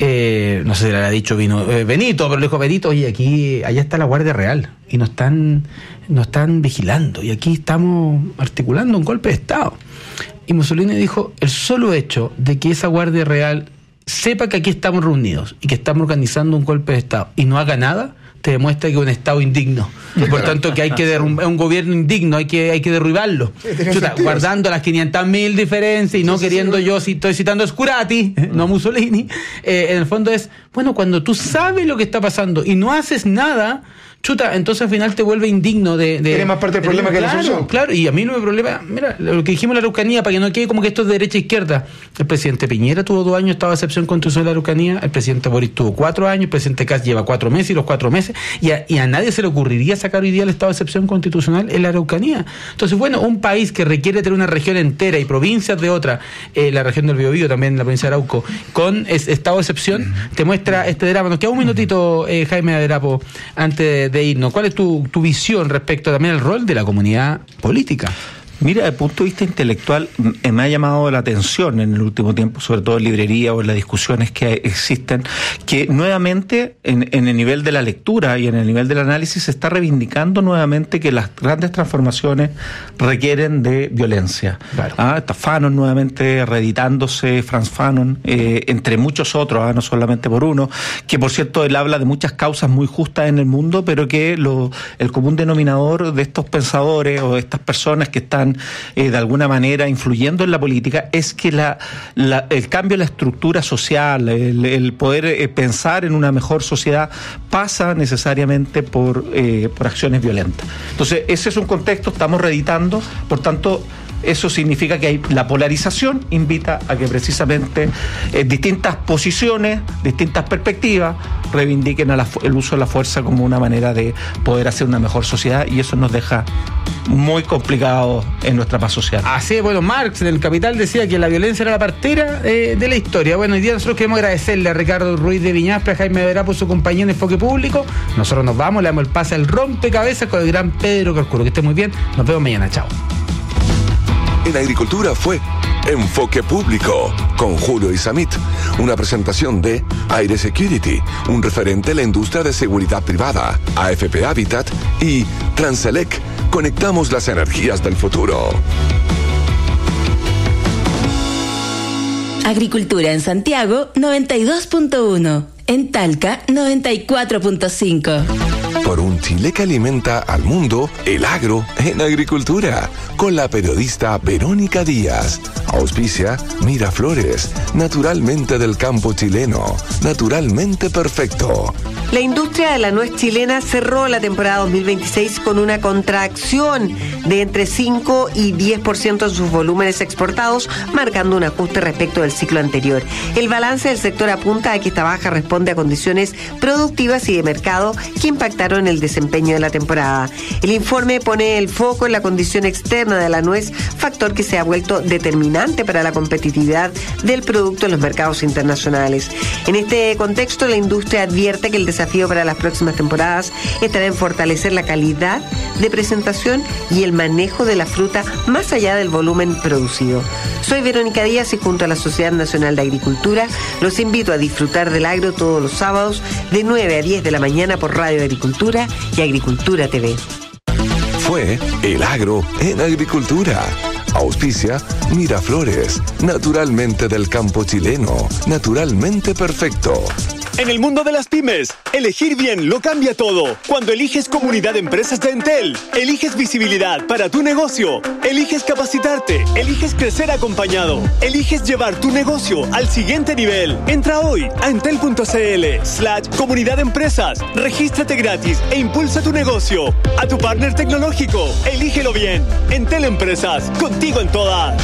eh, no sé si le ha dicho vino, eh, Benito, pero le dijo Benito, oye, aquí, allá está la Guardia Real, y nos están, nos están vigilando, y aquí estamos articulando un golpe de Estado. Y Mussolini dijo, el solo hecho de que esa Guardia Real sepa que aquí estamos reunidos y que estamos organizando un golpe de Estado y no haga nada, te demuestra que es un Estado indigno. Y por tanto que hay que derrumbar, es un gobierno indigno, hay que, hay que derribarlo. Sí, Chuta, guardando las quinientas mil diferencias y no sí, queriendo sí, yo, si estoy citando a Scurati, uh-huh. no Mussolini, eh, en el fondo es, bueno, cuando tú sabes lo que está pasando y no haces nada, chuta, entonces al final te vuelve indigno de... de Eres más parte del de, problema de, que claro, la solución. Claro, y a mí no me problema... Mira, lo que dijimos de la Araucanía, para que no quede como que esto es de derecha e izquierda. El presidente Piñera tuvo dos años estado de excepción constitucional de la Araucanía, el presidente Boric tuvo cuatro años, el presidente Kast lleva cuatro meses y los cuatro meses, y a, y a nadie se le ocurriría sacar hoy día el estado de excepción constitucional en la Araucanía. Entonces, bueno, un país que requiere tener una región entera y provincias de otra, eh, la región del Biobío también, la provincia de Arauco, con es, estado de excepción, te muestra este drama. Nos queda un minutito, eh, Jaime Aderapo, antes de irnos. ¿Cuál es tu tu visión respecto también al rol de la comunidad política? Mira, desde el punto de vista intelectual, me ha llamado la atención en el último tiempo, sobre todo en librería o en las discusiones que existen, que nuevamente en, en el nivel de la lectura y en el nivel del análisis se está reivindicando nuevamente que las grandes transformaciones requieren de violencia. Claro. Ah, está Fanon nuevamente reeditándose, Franz Fanon, eh, entre muchos otros, ah, no solamente por uno, que por cierto él habla de muchas causas muy justas en el mundo, pero que lo, el común denominador de estos pensadores o de estas personas que están Eh, de alguna manera influyendo en la política es que la, la, el cambio de la estructura social, el, el poder eh, pensar en una mejor sociedad pasa necesariamente por, eh, por acciones violentas. Entonces ese es un contexto, estamos reeditando, por tanto eso significa que hay la polarización, invita a que precisamente eh, distintas posiciones, distintas perspectivas reivindiquen a la, el uso de la fuerza como una manera de poder hacer una mejor sociedad, y eso nos deja muy complicado en nuestra paz social. Así es, bueno, Marx en el Capital decía que la violencia era la partera eh, de la historia. Bueno, hoy día nosotros queremos agradecerle a Ricardo Ruiz de Viñaspre, a Jaime Aderapo por su compañía en Enfoque Público. Nosotros nos vamos, le damos el pase al rompecabezas con el gran Pedro Carcuro. Que esté muy bien, nos vemos mañana, chao. En Agricultura fue Enfoque Público con Julio Isamit, una presentación de Aire Security, un referente en la industria de seguridad privada, A F P Habitat y Transelec. Conectamos las energías del futuro. Agricultura en Santiago noventa y dos punto uno, en Talca noventa y cuatro punto cinco. Por un Chile que alimenta al mundo, el agro en agricultura. Con la periodista Verónica Díaz. Auspicia Miraflores, naturalmente del campo chileno, naturalmente perfecto. La industria de la nuez chilena cerró la temporada dos mil veintiséis con una contracción de entre cinco y diez por ciento en sus volúmenes exportados, marcando un ajuste respecto del ciclo anterior. El balance del sector apunta a que esta baja responde a condiciones productivas y de mercado que impactaron el desempeño de la temporada. El informe pone el foco en la condición externa de la nuez, factor que se ha vuelto determinante para la competitividad del producto en los mercados internacionales. En este contexto, la industria advierte que el desafío para las próximas temporadas estará en fortalecer la calidad de presentación y el manejo de la fruta más allá del volumen producido. Soy Verónica Díaz y junto a la Sociedad Nacional de Agricultura los invito a disfrutar del agro todos los sábados de nueve a diez de la mañana por Radio Agricultura y Agricultura T V. Fue El Agro en Agricultura. Auspicia Miraflores, naturalmente del campo chileno, naturalmente perfecto. En el mundo de las pymes, elegir bien lo cambia todo. Cuando eliges Comunidad de Empresas de Entel, eliges visibilidad para tu negocio, eliges capacitarte, eliges crecer acompañado, eliges llevar tu negocio al siguiente nivel. Entra hoy a entel.cl slash Comunidad de Empresas, regístrate gratis e impulsa tu negocio. A tu partner tecnológico, elígelo bien. Entel Empresas, contigo en todas.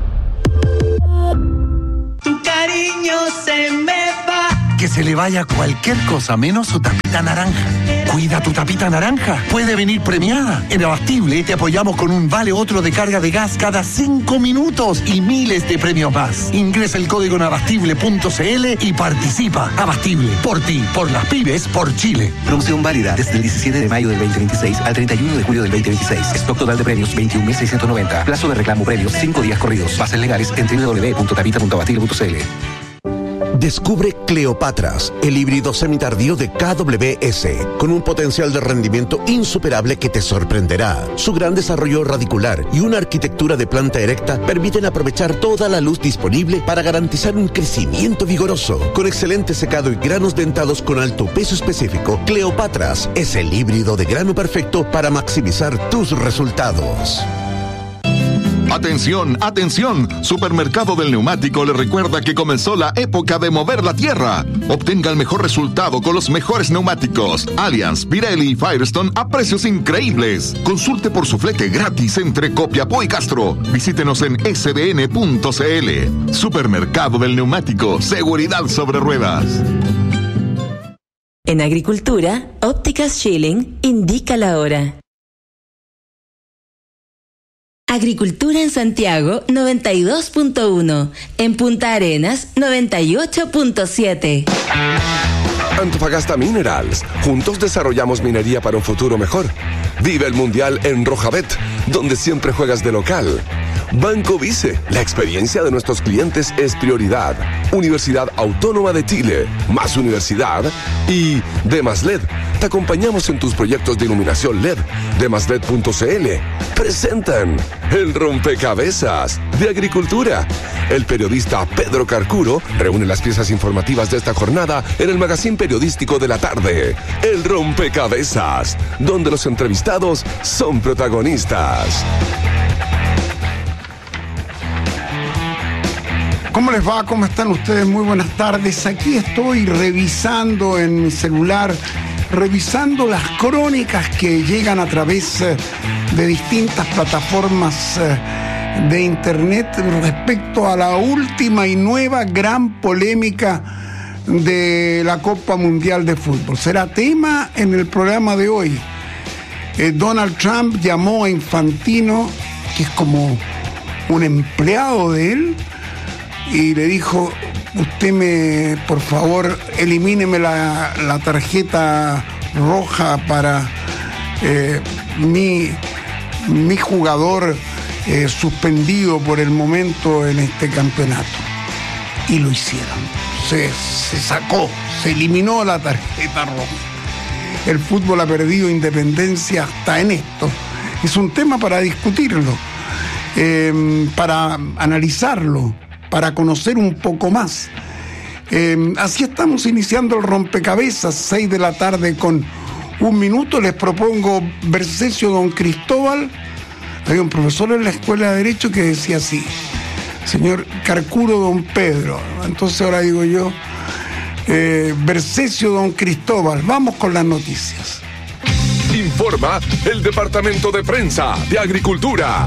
Tu cariño se me va. Que se le vaya cualquier cosa menos su tapita naranja. Cuida tu tapita naranja. Puede venir premiada. En Abastible te apoyamos con un vale otro de carga de gas cada cinco minutos y miles de premios más. Ingresa el código en abastible punto cl y participa. Abastible, por ti, por las pymes, por Chile. Promoción válida desde el diecisiete de mayo del veinte veintiséis al treinta y uno de julio del veinte veintiséis. Stock total de premios veintiún mil seiscientos noventa. Plazo de reclamo premios cinco días corridos. Bases legales en doble u doble u doble u punto tapita punto abastible punto cl. Descubre Cleopatras, el híbrido semitardío de K W S, con un potencial de rendimiento insuperable que te sorprenderá. Su gran desarrollo radicular y una arquitectura de planta erecta permiten aprovechar toda la luz disponible para garantizar un crecimiento vigoroso. Con excelente secado y granos dentados con alto peso específico, Cleopatras es el híbrido de grano perfecto para maximizar tus resultados. Atención, atención, Supermercado del Neumático le recuerda que comenzó la época de mover la tierra. Obtenga el mejor resultado con los mejores neumáticos Allianz, Pirelli y Firestone a precios increíbles. Consulte por su flete gratis entre Copiapó y Castro. Visítenos en s b n punto c l. Supermercado del Neumático, seguridad sobre ruedas. En Agricultura, Ópticas Schilling indica la hora. Agricultura en Santiago noventa y dos punto uno, en Punta Arenas noventa y ocho punto siete. Antofagasta Minerals. Juntos desarrollamos minería para un futuro mejor. Vive el Mundial en Rojabet, donde siempre juegas de local. Banco Vice. La experiencia de nuestros clientes es prioridad. Universidad Autónoma de Chile. Más universidad. Y Demaslet. Te acompañamos en tus proyectos de iluminación L E D. Demaslet punto cl. Presentan el rompecabezas de Agricultura. El periodista Pedro Carcuro reúne las piezas informativas de esta jornada en el magazín periodístico de la tarde. El rompecabezas, donde los entrevistados son protagonistas. ¿Cómo les va? ¿Cómo están ustedes? Muy buenas tardes. Aquí estoy revisando en mi celular, revisando las crónicas que llegan a través de distintas plataformas de internet respecto a la última y nueva gran polémica de la Copa Mundial de Fútbol. Será tema en el programa de hoy. Eh, Donald Trump llamó a Infantino, que es como un empleado de él, y le dijo: usted me, por favor, elimíneme la, la tarjeta roja para eh, mi, mi jugador eh, suspendido por el momento en este campeonato. Y lo hicieron. Se, se sacó, se eliminó la tarjeta roja. El fútbol ha perdido independencia hasta en esto. Es un tema para discutirlo, eh, para analizarlo, para conocer un poco más. Eh, así estamos iniciando el rompecabezas, seis de la tarde con un minuto, les propongo Versesio Don Cristóbal. Había un profesor en la Escuela de Derecho que decía así: señor Carcuro Don Pedro. Entonces ahora digo yo, eh, Versesio Don Cristóbal. Vamos con las noticias. Informa el Departamento de Prensa de Agricultura.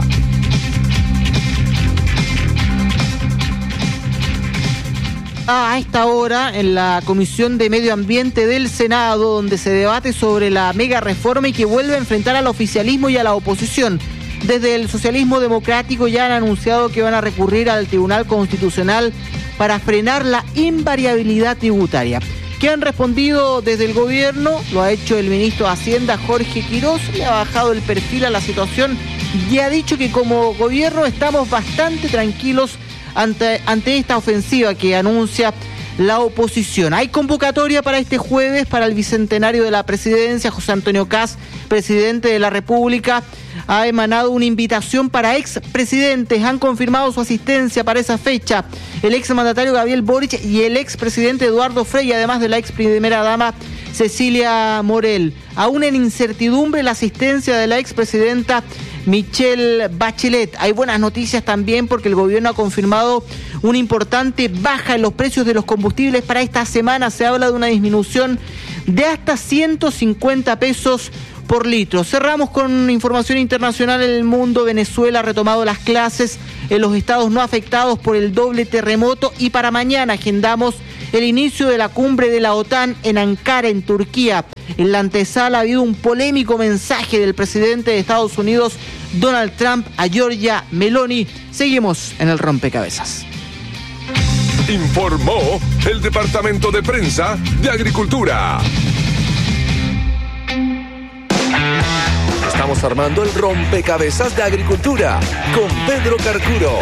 A esta hora en la Comisión de Medio Ambiente del Senado, donde se debate sobre la mega reforma y que vuelve a enfrentar al oficialismo y a la oposición. Desde el socialismo democrático ya han anunciado que van a recurrir al Tribunal Constitucional para frenar la invariabilidad tributaria. ¿Qué han respondido desde el gobierno? Lo ha hecho el ministro de Hacienda, Jorge Quirós, le ha bajado el perfil a la situación y ha dicho que como gobierno estamos bastante tranquilos ante, ante esta ofensiva que anuncia la oposición. Hay convocatoria para este jueves para el bicentenario de la presidencia. José Antonio Kast, presidente de la República, ha emanado una invitación para expresidentes. Han confirmado su asistencia para esa fecha el exmandatario Gabriel Boric y el expresidente Eduardo Frei, además de la ex primera dama Cecilia Morel. Aún en incertidumbre la asistencia de la expresidenta Michelle Bachelet. Hay buenas noticias también porque el gobierno ha confirmado una importante baja en los precios de los combustibles para esta semana. Se habla de una disminución de hasta ciento cincuenta pesos por litro. Cerramos con información internacional en el mundo. Venezuela ha retomado las clases en los estados no afectados por el doble terremoto y para mañana agendamos el inicio de la cumbre de la OTAN en Ankara, en Turquía. En la antesala ha habido un polémico mensaje del presidente de Estados Unidos, Donald Trump, a Giorgia Meloni. Seguimos en el rompecabezas. Informó el Departamento de Prensa de Agricultura. Estamos armando el rompecabezas de Agricultura con Pedro Carcuro.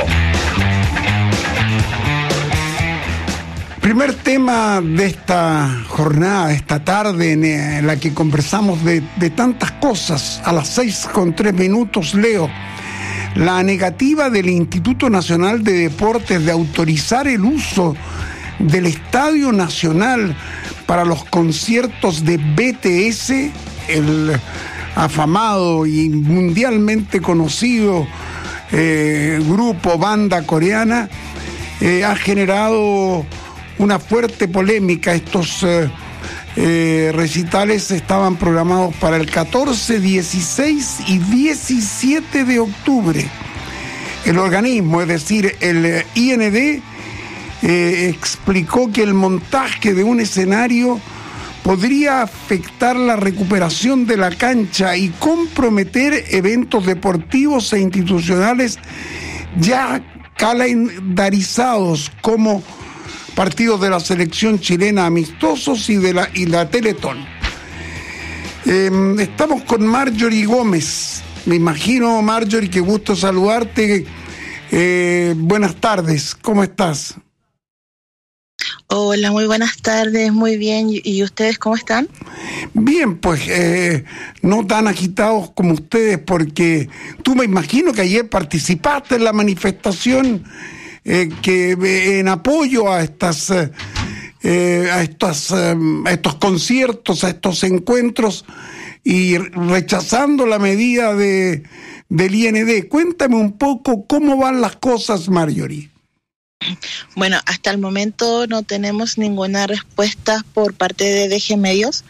Primer tema de esta jornada, de esta tarde en la que conversamos de, de tantas cosas. A las seis con tres minutos leo la negativa del Instituto Nacional de Deportes de autorizar el uso del Estadio Nacional para los conciertos de B T S, el afamado y mundialmente conocido eh, grupo, banda coreana, eh, ha generado una fuerte polémica. Estos eh, eh, recitales estaban programados para el catorce, dieciséis y diecisiete de octubre. El organismo, es decir, el I N D, eh, explicó que el montaje de un escenario podría afectar la recuperación de la cancha y comprometer eventos deportivos e institucionales ya calendarizados como partidos de la selección chilena amistosos y de la, y la Teletón. Eh, estamos con Marjorie Gómez. Me imagino, Marjorie, qué gusto saludarte. Eh, buenas tardes, ¿cómo estás? Hola, muy buenas tardes, muy bien. ¿Y ustedes cómo están? Bien, pues eh, no tan agitados como ustedes, porque tú me imagino que ayer participaste en la manifestación eh, que eh, en apoyo a estas eh, a estas eh, a estos conciertos, a estos encuentros y rechazando la medida de del I N D. Cuéntame un poco cómo van las cosas, Marjorie. Bueno, hasta el momento no tenemos ninguna respuesta por parte de D G Medios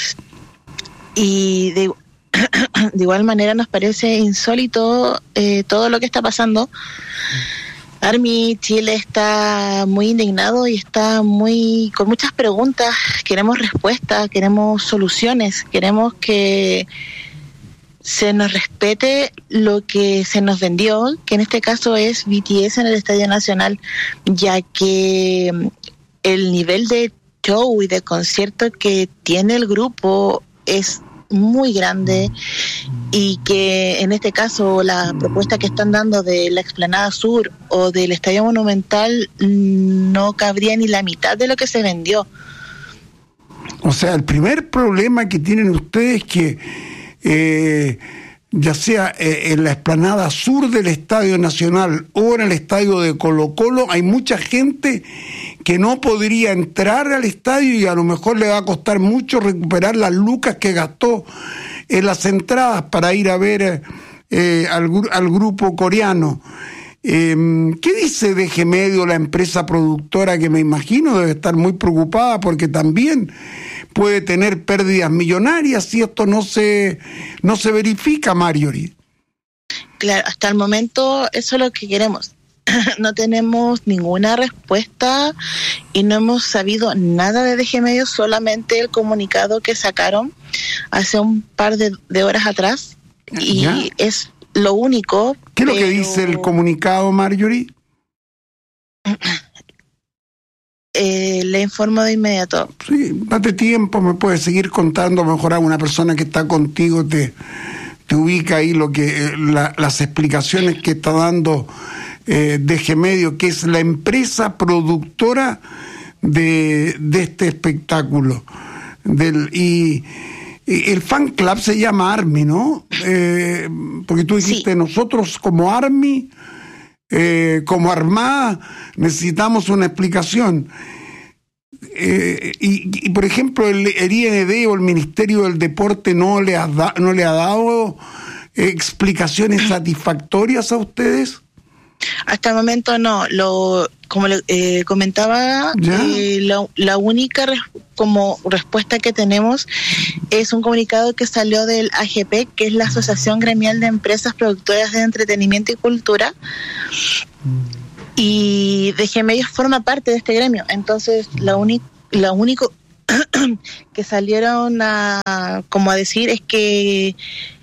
y de, de igual manera nos parece insólito eh, todo lo que está pasando. Army Chile está muy indignado y está muy con muchas preguntas. Queremos respuestas, queremos soluciones, queremos que se nos respete lo que se nos vendió, que en este caso es B T S en el Estadio Nacional, ya que el nivel de show y de concierto que tiene el grupo es muy grande y que en este caso la propuesta que están dando de la Explanada Sur o del Estadio Monumental no cabría ni la mitad de lo que se vendió. O sea, el primer problema que tienen ustedes es que Eh, ya sea eh, en la explanada sur del Estadio Nacional o en el estadio de Colo Colo, hay mucha gente que no podría entrar al estadio y a lo mejor le va a costar mucho recuperar las lucas que gastó en las entradas para ir a ver eh, al, al grupo coreano. Eh, ¿Qué dice D G Medio, la empresa productora, que me imagino debe estar muy preocupada porque también puede tener pérdidas millonarias si esto no se, no se verifica, Marjorie? Claro, hasta el momento eso es lo que queremos. No tenemos ninguna respuesta y no hemos sabido nada de D G Medio, solamente el comunicado que sacaron hace un par de, de horas atrás, y ¿ya? Es lo único. ¿Qué es pero... lo que dice el comunicado, Marjorie? Eh, le informo de inmediato. Sí, date tiempo, me puedes seguir contando, mejor a una persona que está contigo te, te ubica ahí lo que la, las explicaciones que está dando eh, D G Medio, que es la empresa productora de, de este espectáculo. Del, y, y el fan club se llama Army, ¿no? Eh, porque tú dijiste, sí. Nosotros como Army, eh, como Armada, necesitamos una explicación. Eh, y, y, por ejemplo, el, el I N D o el Ministerio del Deporte no le ha, da, no le ha dado eh, explicaciones satisfactorias a ustedes. Hasta el momento no. Lo como le eh, comentaba, eh, la, la única res, como respuesta que tenemos es un comunicado que salió del A G P, que es la Asociación Gremial de Empresas Productoras de Entretenimiento y Cultura, y D G Medios forma parte de este gremio. Entonces la única la único que salieron a como a decir es que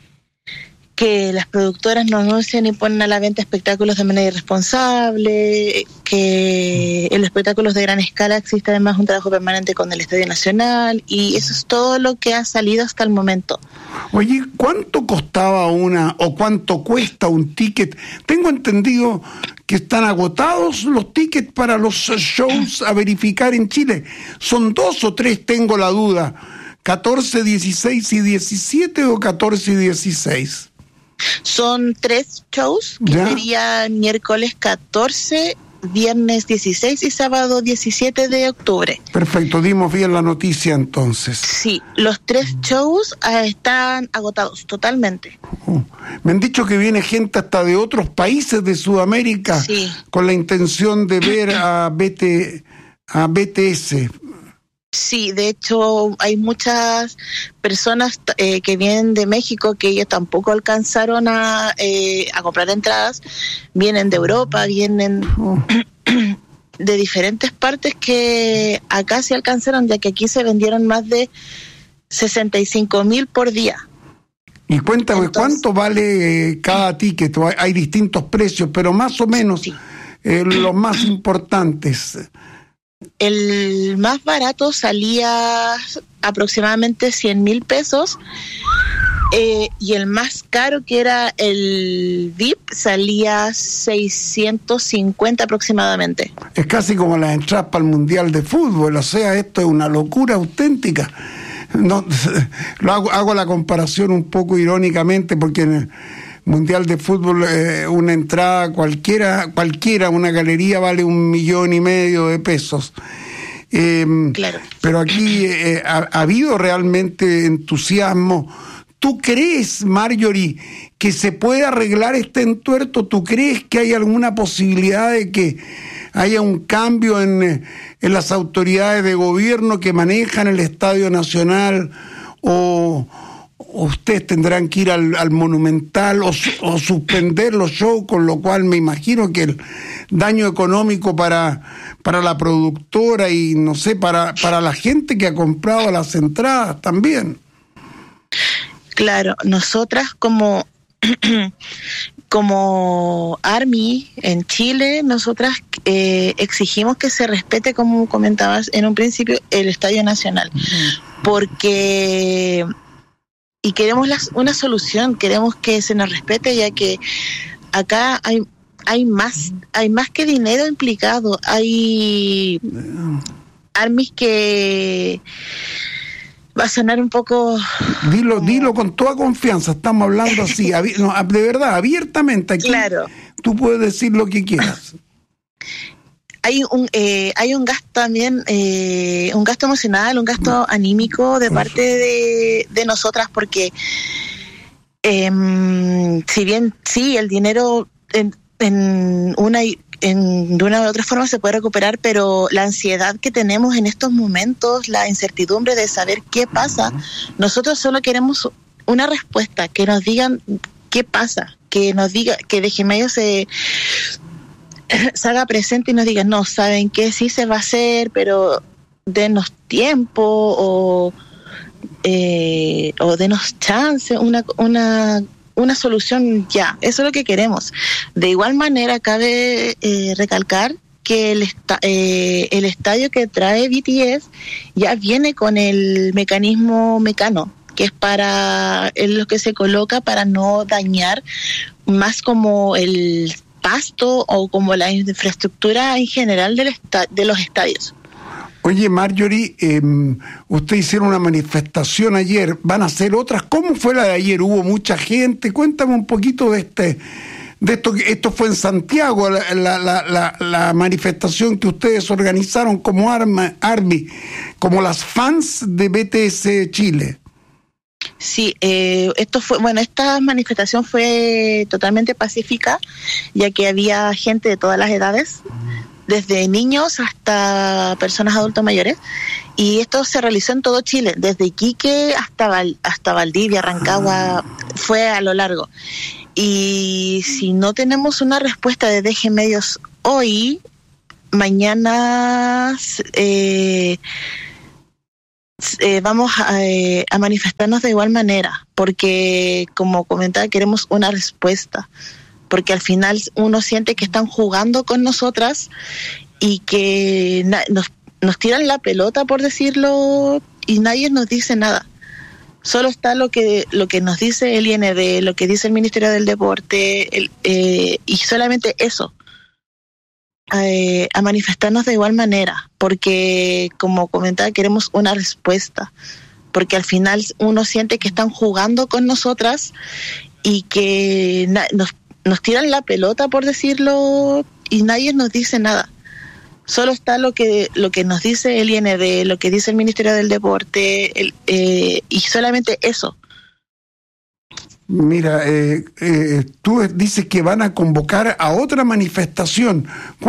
que las productoras no anuncian ni ponen a la venta espectáculos de manera irresponsable, que en los espectáculos de gran escala existe además un trabajo permanente con el Estadio Nacional, y eso es todo lo que ha salido hasta el momento. Oye, ¿cuánto costaba una o cuánto cuesta un ticket? Tengo entendido que están agotados los tickets para los shows a verificar en Chile. ¿Son dos o tres? Tengo la duda. ¿catorce, dieciséis y diecisiete o catorce y dieciséis? Son tres shows, que ¿ya? Sería miércoles catorce, viernes dieciséis y sábado diecisiete de octubre. Perfecto, dimos bien la noticia entonces. Sí, los tres shows uh, están agotados totalmente. Uh, me han dicho que viene gente hasta de otros países de Sudamérica, sí, con la intención de ver a, B T, a B T S. Sí, de hecho hay muchas personas eh, que vienen de México que ellos tampoco alcanzaron a, eh, a comprar entradas, vienen de Europa, vienen de diferentes partes que acá se alcanzaron, ya que aquí se vendieron más de sesenta y cinco mil por día. Y cuéntame, entonces, ¿cuánto vale eh, cada ticket? Hay, hay distintos precios, pero más o menos sí. eh, los más importantes. El más barato salía aproximadamente cien mil pesos, eh, y el más caro, que era el V I P, salía seiscientos cincuenta aproximadamente. Es casi como las entradas para el Mundial de Fútbol, o sea, esto es una locura auténtica. No, lo hago, hago la comparación un poco irónicamente, porque en el Mundial de Fútbol eh, una entrada cualquiera, cualquiera, una galería vale un millón y medio de pesos. Eh, claro. Pero aquí eh, ha, ha habido realmente entusiasmo. ¿Tú crees, Marjorie, que se puede arreglar este entuerto? ¿Tú crees que hay alguna posibilidad de que haya un cambio en, en las autoridades de gobierno que manejan el Estadio Nacional, o ustedes tendrán que ir al, al Monumental, o, o suspender los shows, con lo cual me imagino que el daño económico para, para la productora y no sé, para, para la gente que ha comprado las entradas también? Claro, nosotras como como Army en Chile, nosotras eh, exigimos que se respete, como comentabas en un principio, el Estadio Nacional, porque y queremos las, una solución, queremos que se nos respete, ya que acá hay hay más hay más que dinero implicado, hay armies que va a sonar un poco... Dilo, dilo con toda confianza, estamos hablando así, abi- no, de verdad, abiertamente aquí. Claro. Tú puedes decir lo que quieras. hay un eh, hay un gasto también, eh, un gasto emocional, un gasto anímico de parte de, de nosotras, porque eh, si bien sí, el dinero en, en una en, de una u otra forma se puede recuperar, pero la ansiedad que tenemos en estos momentos, la incertidumbre de saber qué pasa, nosotros solo queremos una respuesta, que nos digan qué pasa, que nos diga, que de Medio se se haga presente y nos diga, no, saben que sí se va a hacer, pero denos tiempo o eh, o denos chance, una una una solución ya. Eso es lo que queremos. De igual manera, cabe eh, recalcar que el, esta, eh, el estadio que trae B T S ya viene con el mecanismo Mecano, que es para es lo que se coloca para no dañar más como el pasto o como la infraestructura en general del esta, de los estadios. Oye, Marjorie, eh, ustedes hicieron una manifestación ayer, van a hacer otras. ¿Cómo fue la de ayer? ¿Hubo mucha gente? Cuéntame un poquito de este, de esto. Esto fue en Santiago, la, la, la, la, la manifestación que ustedes organizaron como Arma, Army, como las fans de B T S Chile. Sí, eh, esto fue, bueno, esta manifestación fue totalmente pacífica, ya que había gente de todas las edades, desde niños hasta personas adultos mayores, y esto se realizó en todo Chile, desde Iquique hasta Val, hasta Valdivia, Rancagua, fue a lo largo. Y si no tenemos una respuesta de D G Medios hoy, mañana eh, eh, vamos a, eh, a manifestarnos de igual manera, porque como comentaba, queremos una respuesta, porque al final uno siente que están jugando con nosotras y que na- nos, nos tiran la pelota, por decirlo, y nadie nos dice nada. Solo está lo que lo que nos dice el I N D, lo que dice el Ministerio del Deporte, el, eh, y solamente eso. Eh, a manifestarnos de igual manera, porque como comentaba, queremos una respuesta, porque al final uno siente que están jugando con nosotras y que na- nos nos tiran la pelota, por decirlo, y nadie nos dice nada. Solo está lo que lo que nos dice el I N D, lo que dice el Ministerio del Deporte, el, eh, y solamente eso. Mira, eh, eh, tú dices que van a convocar a otra manifestación.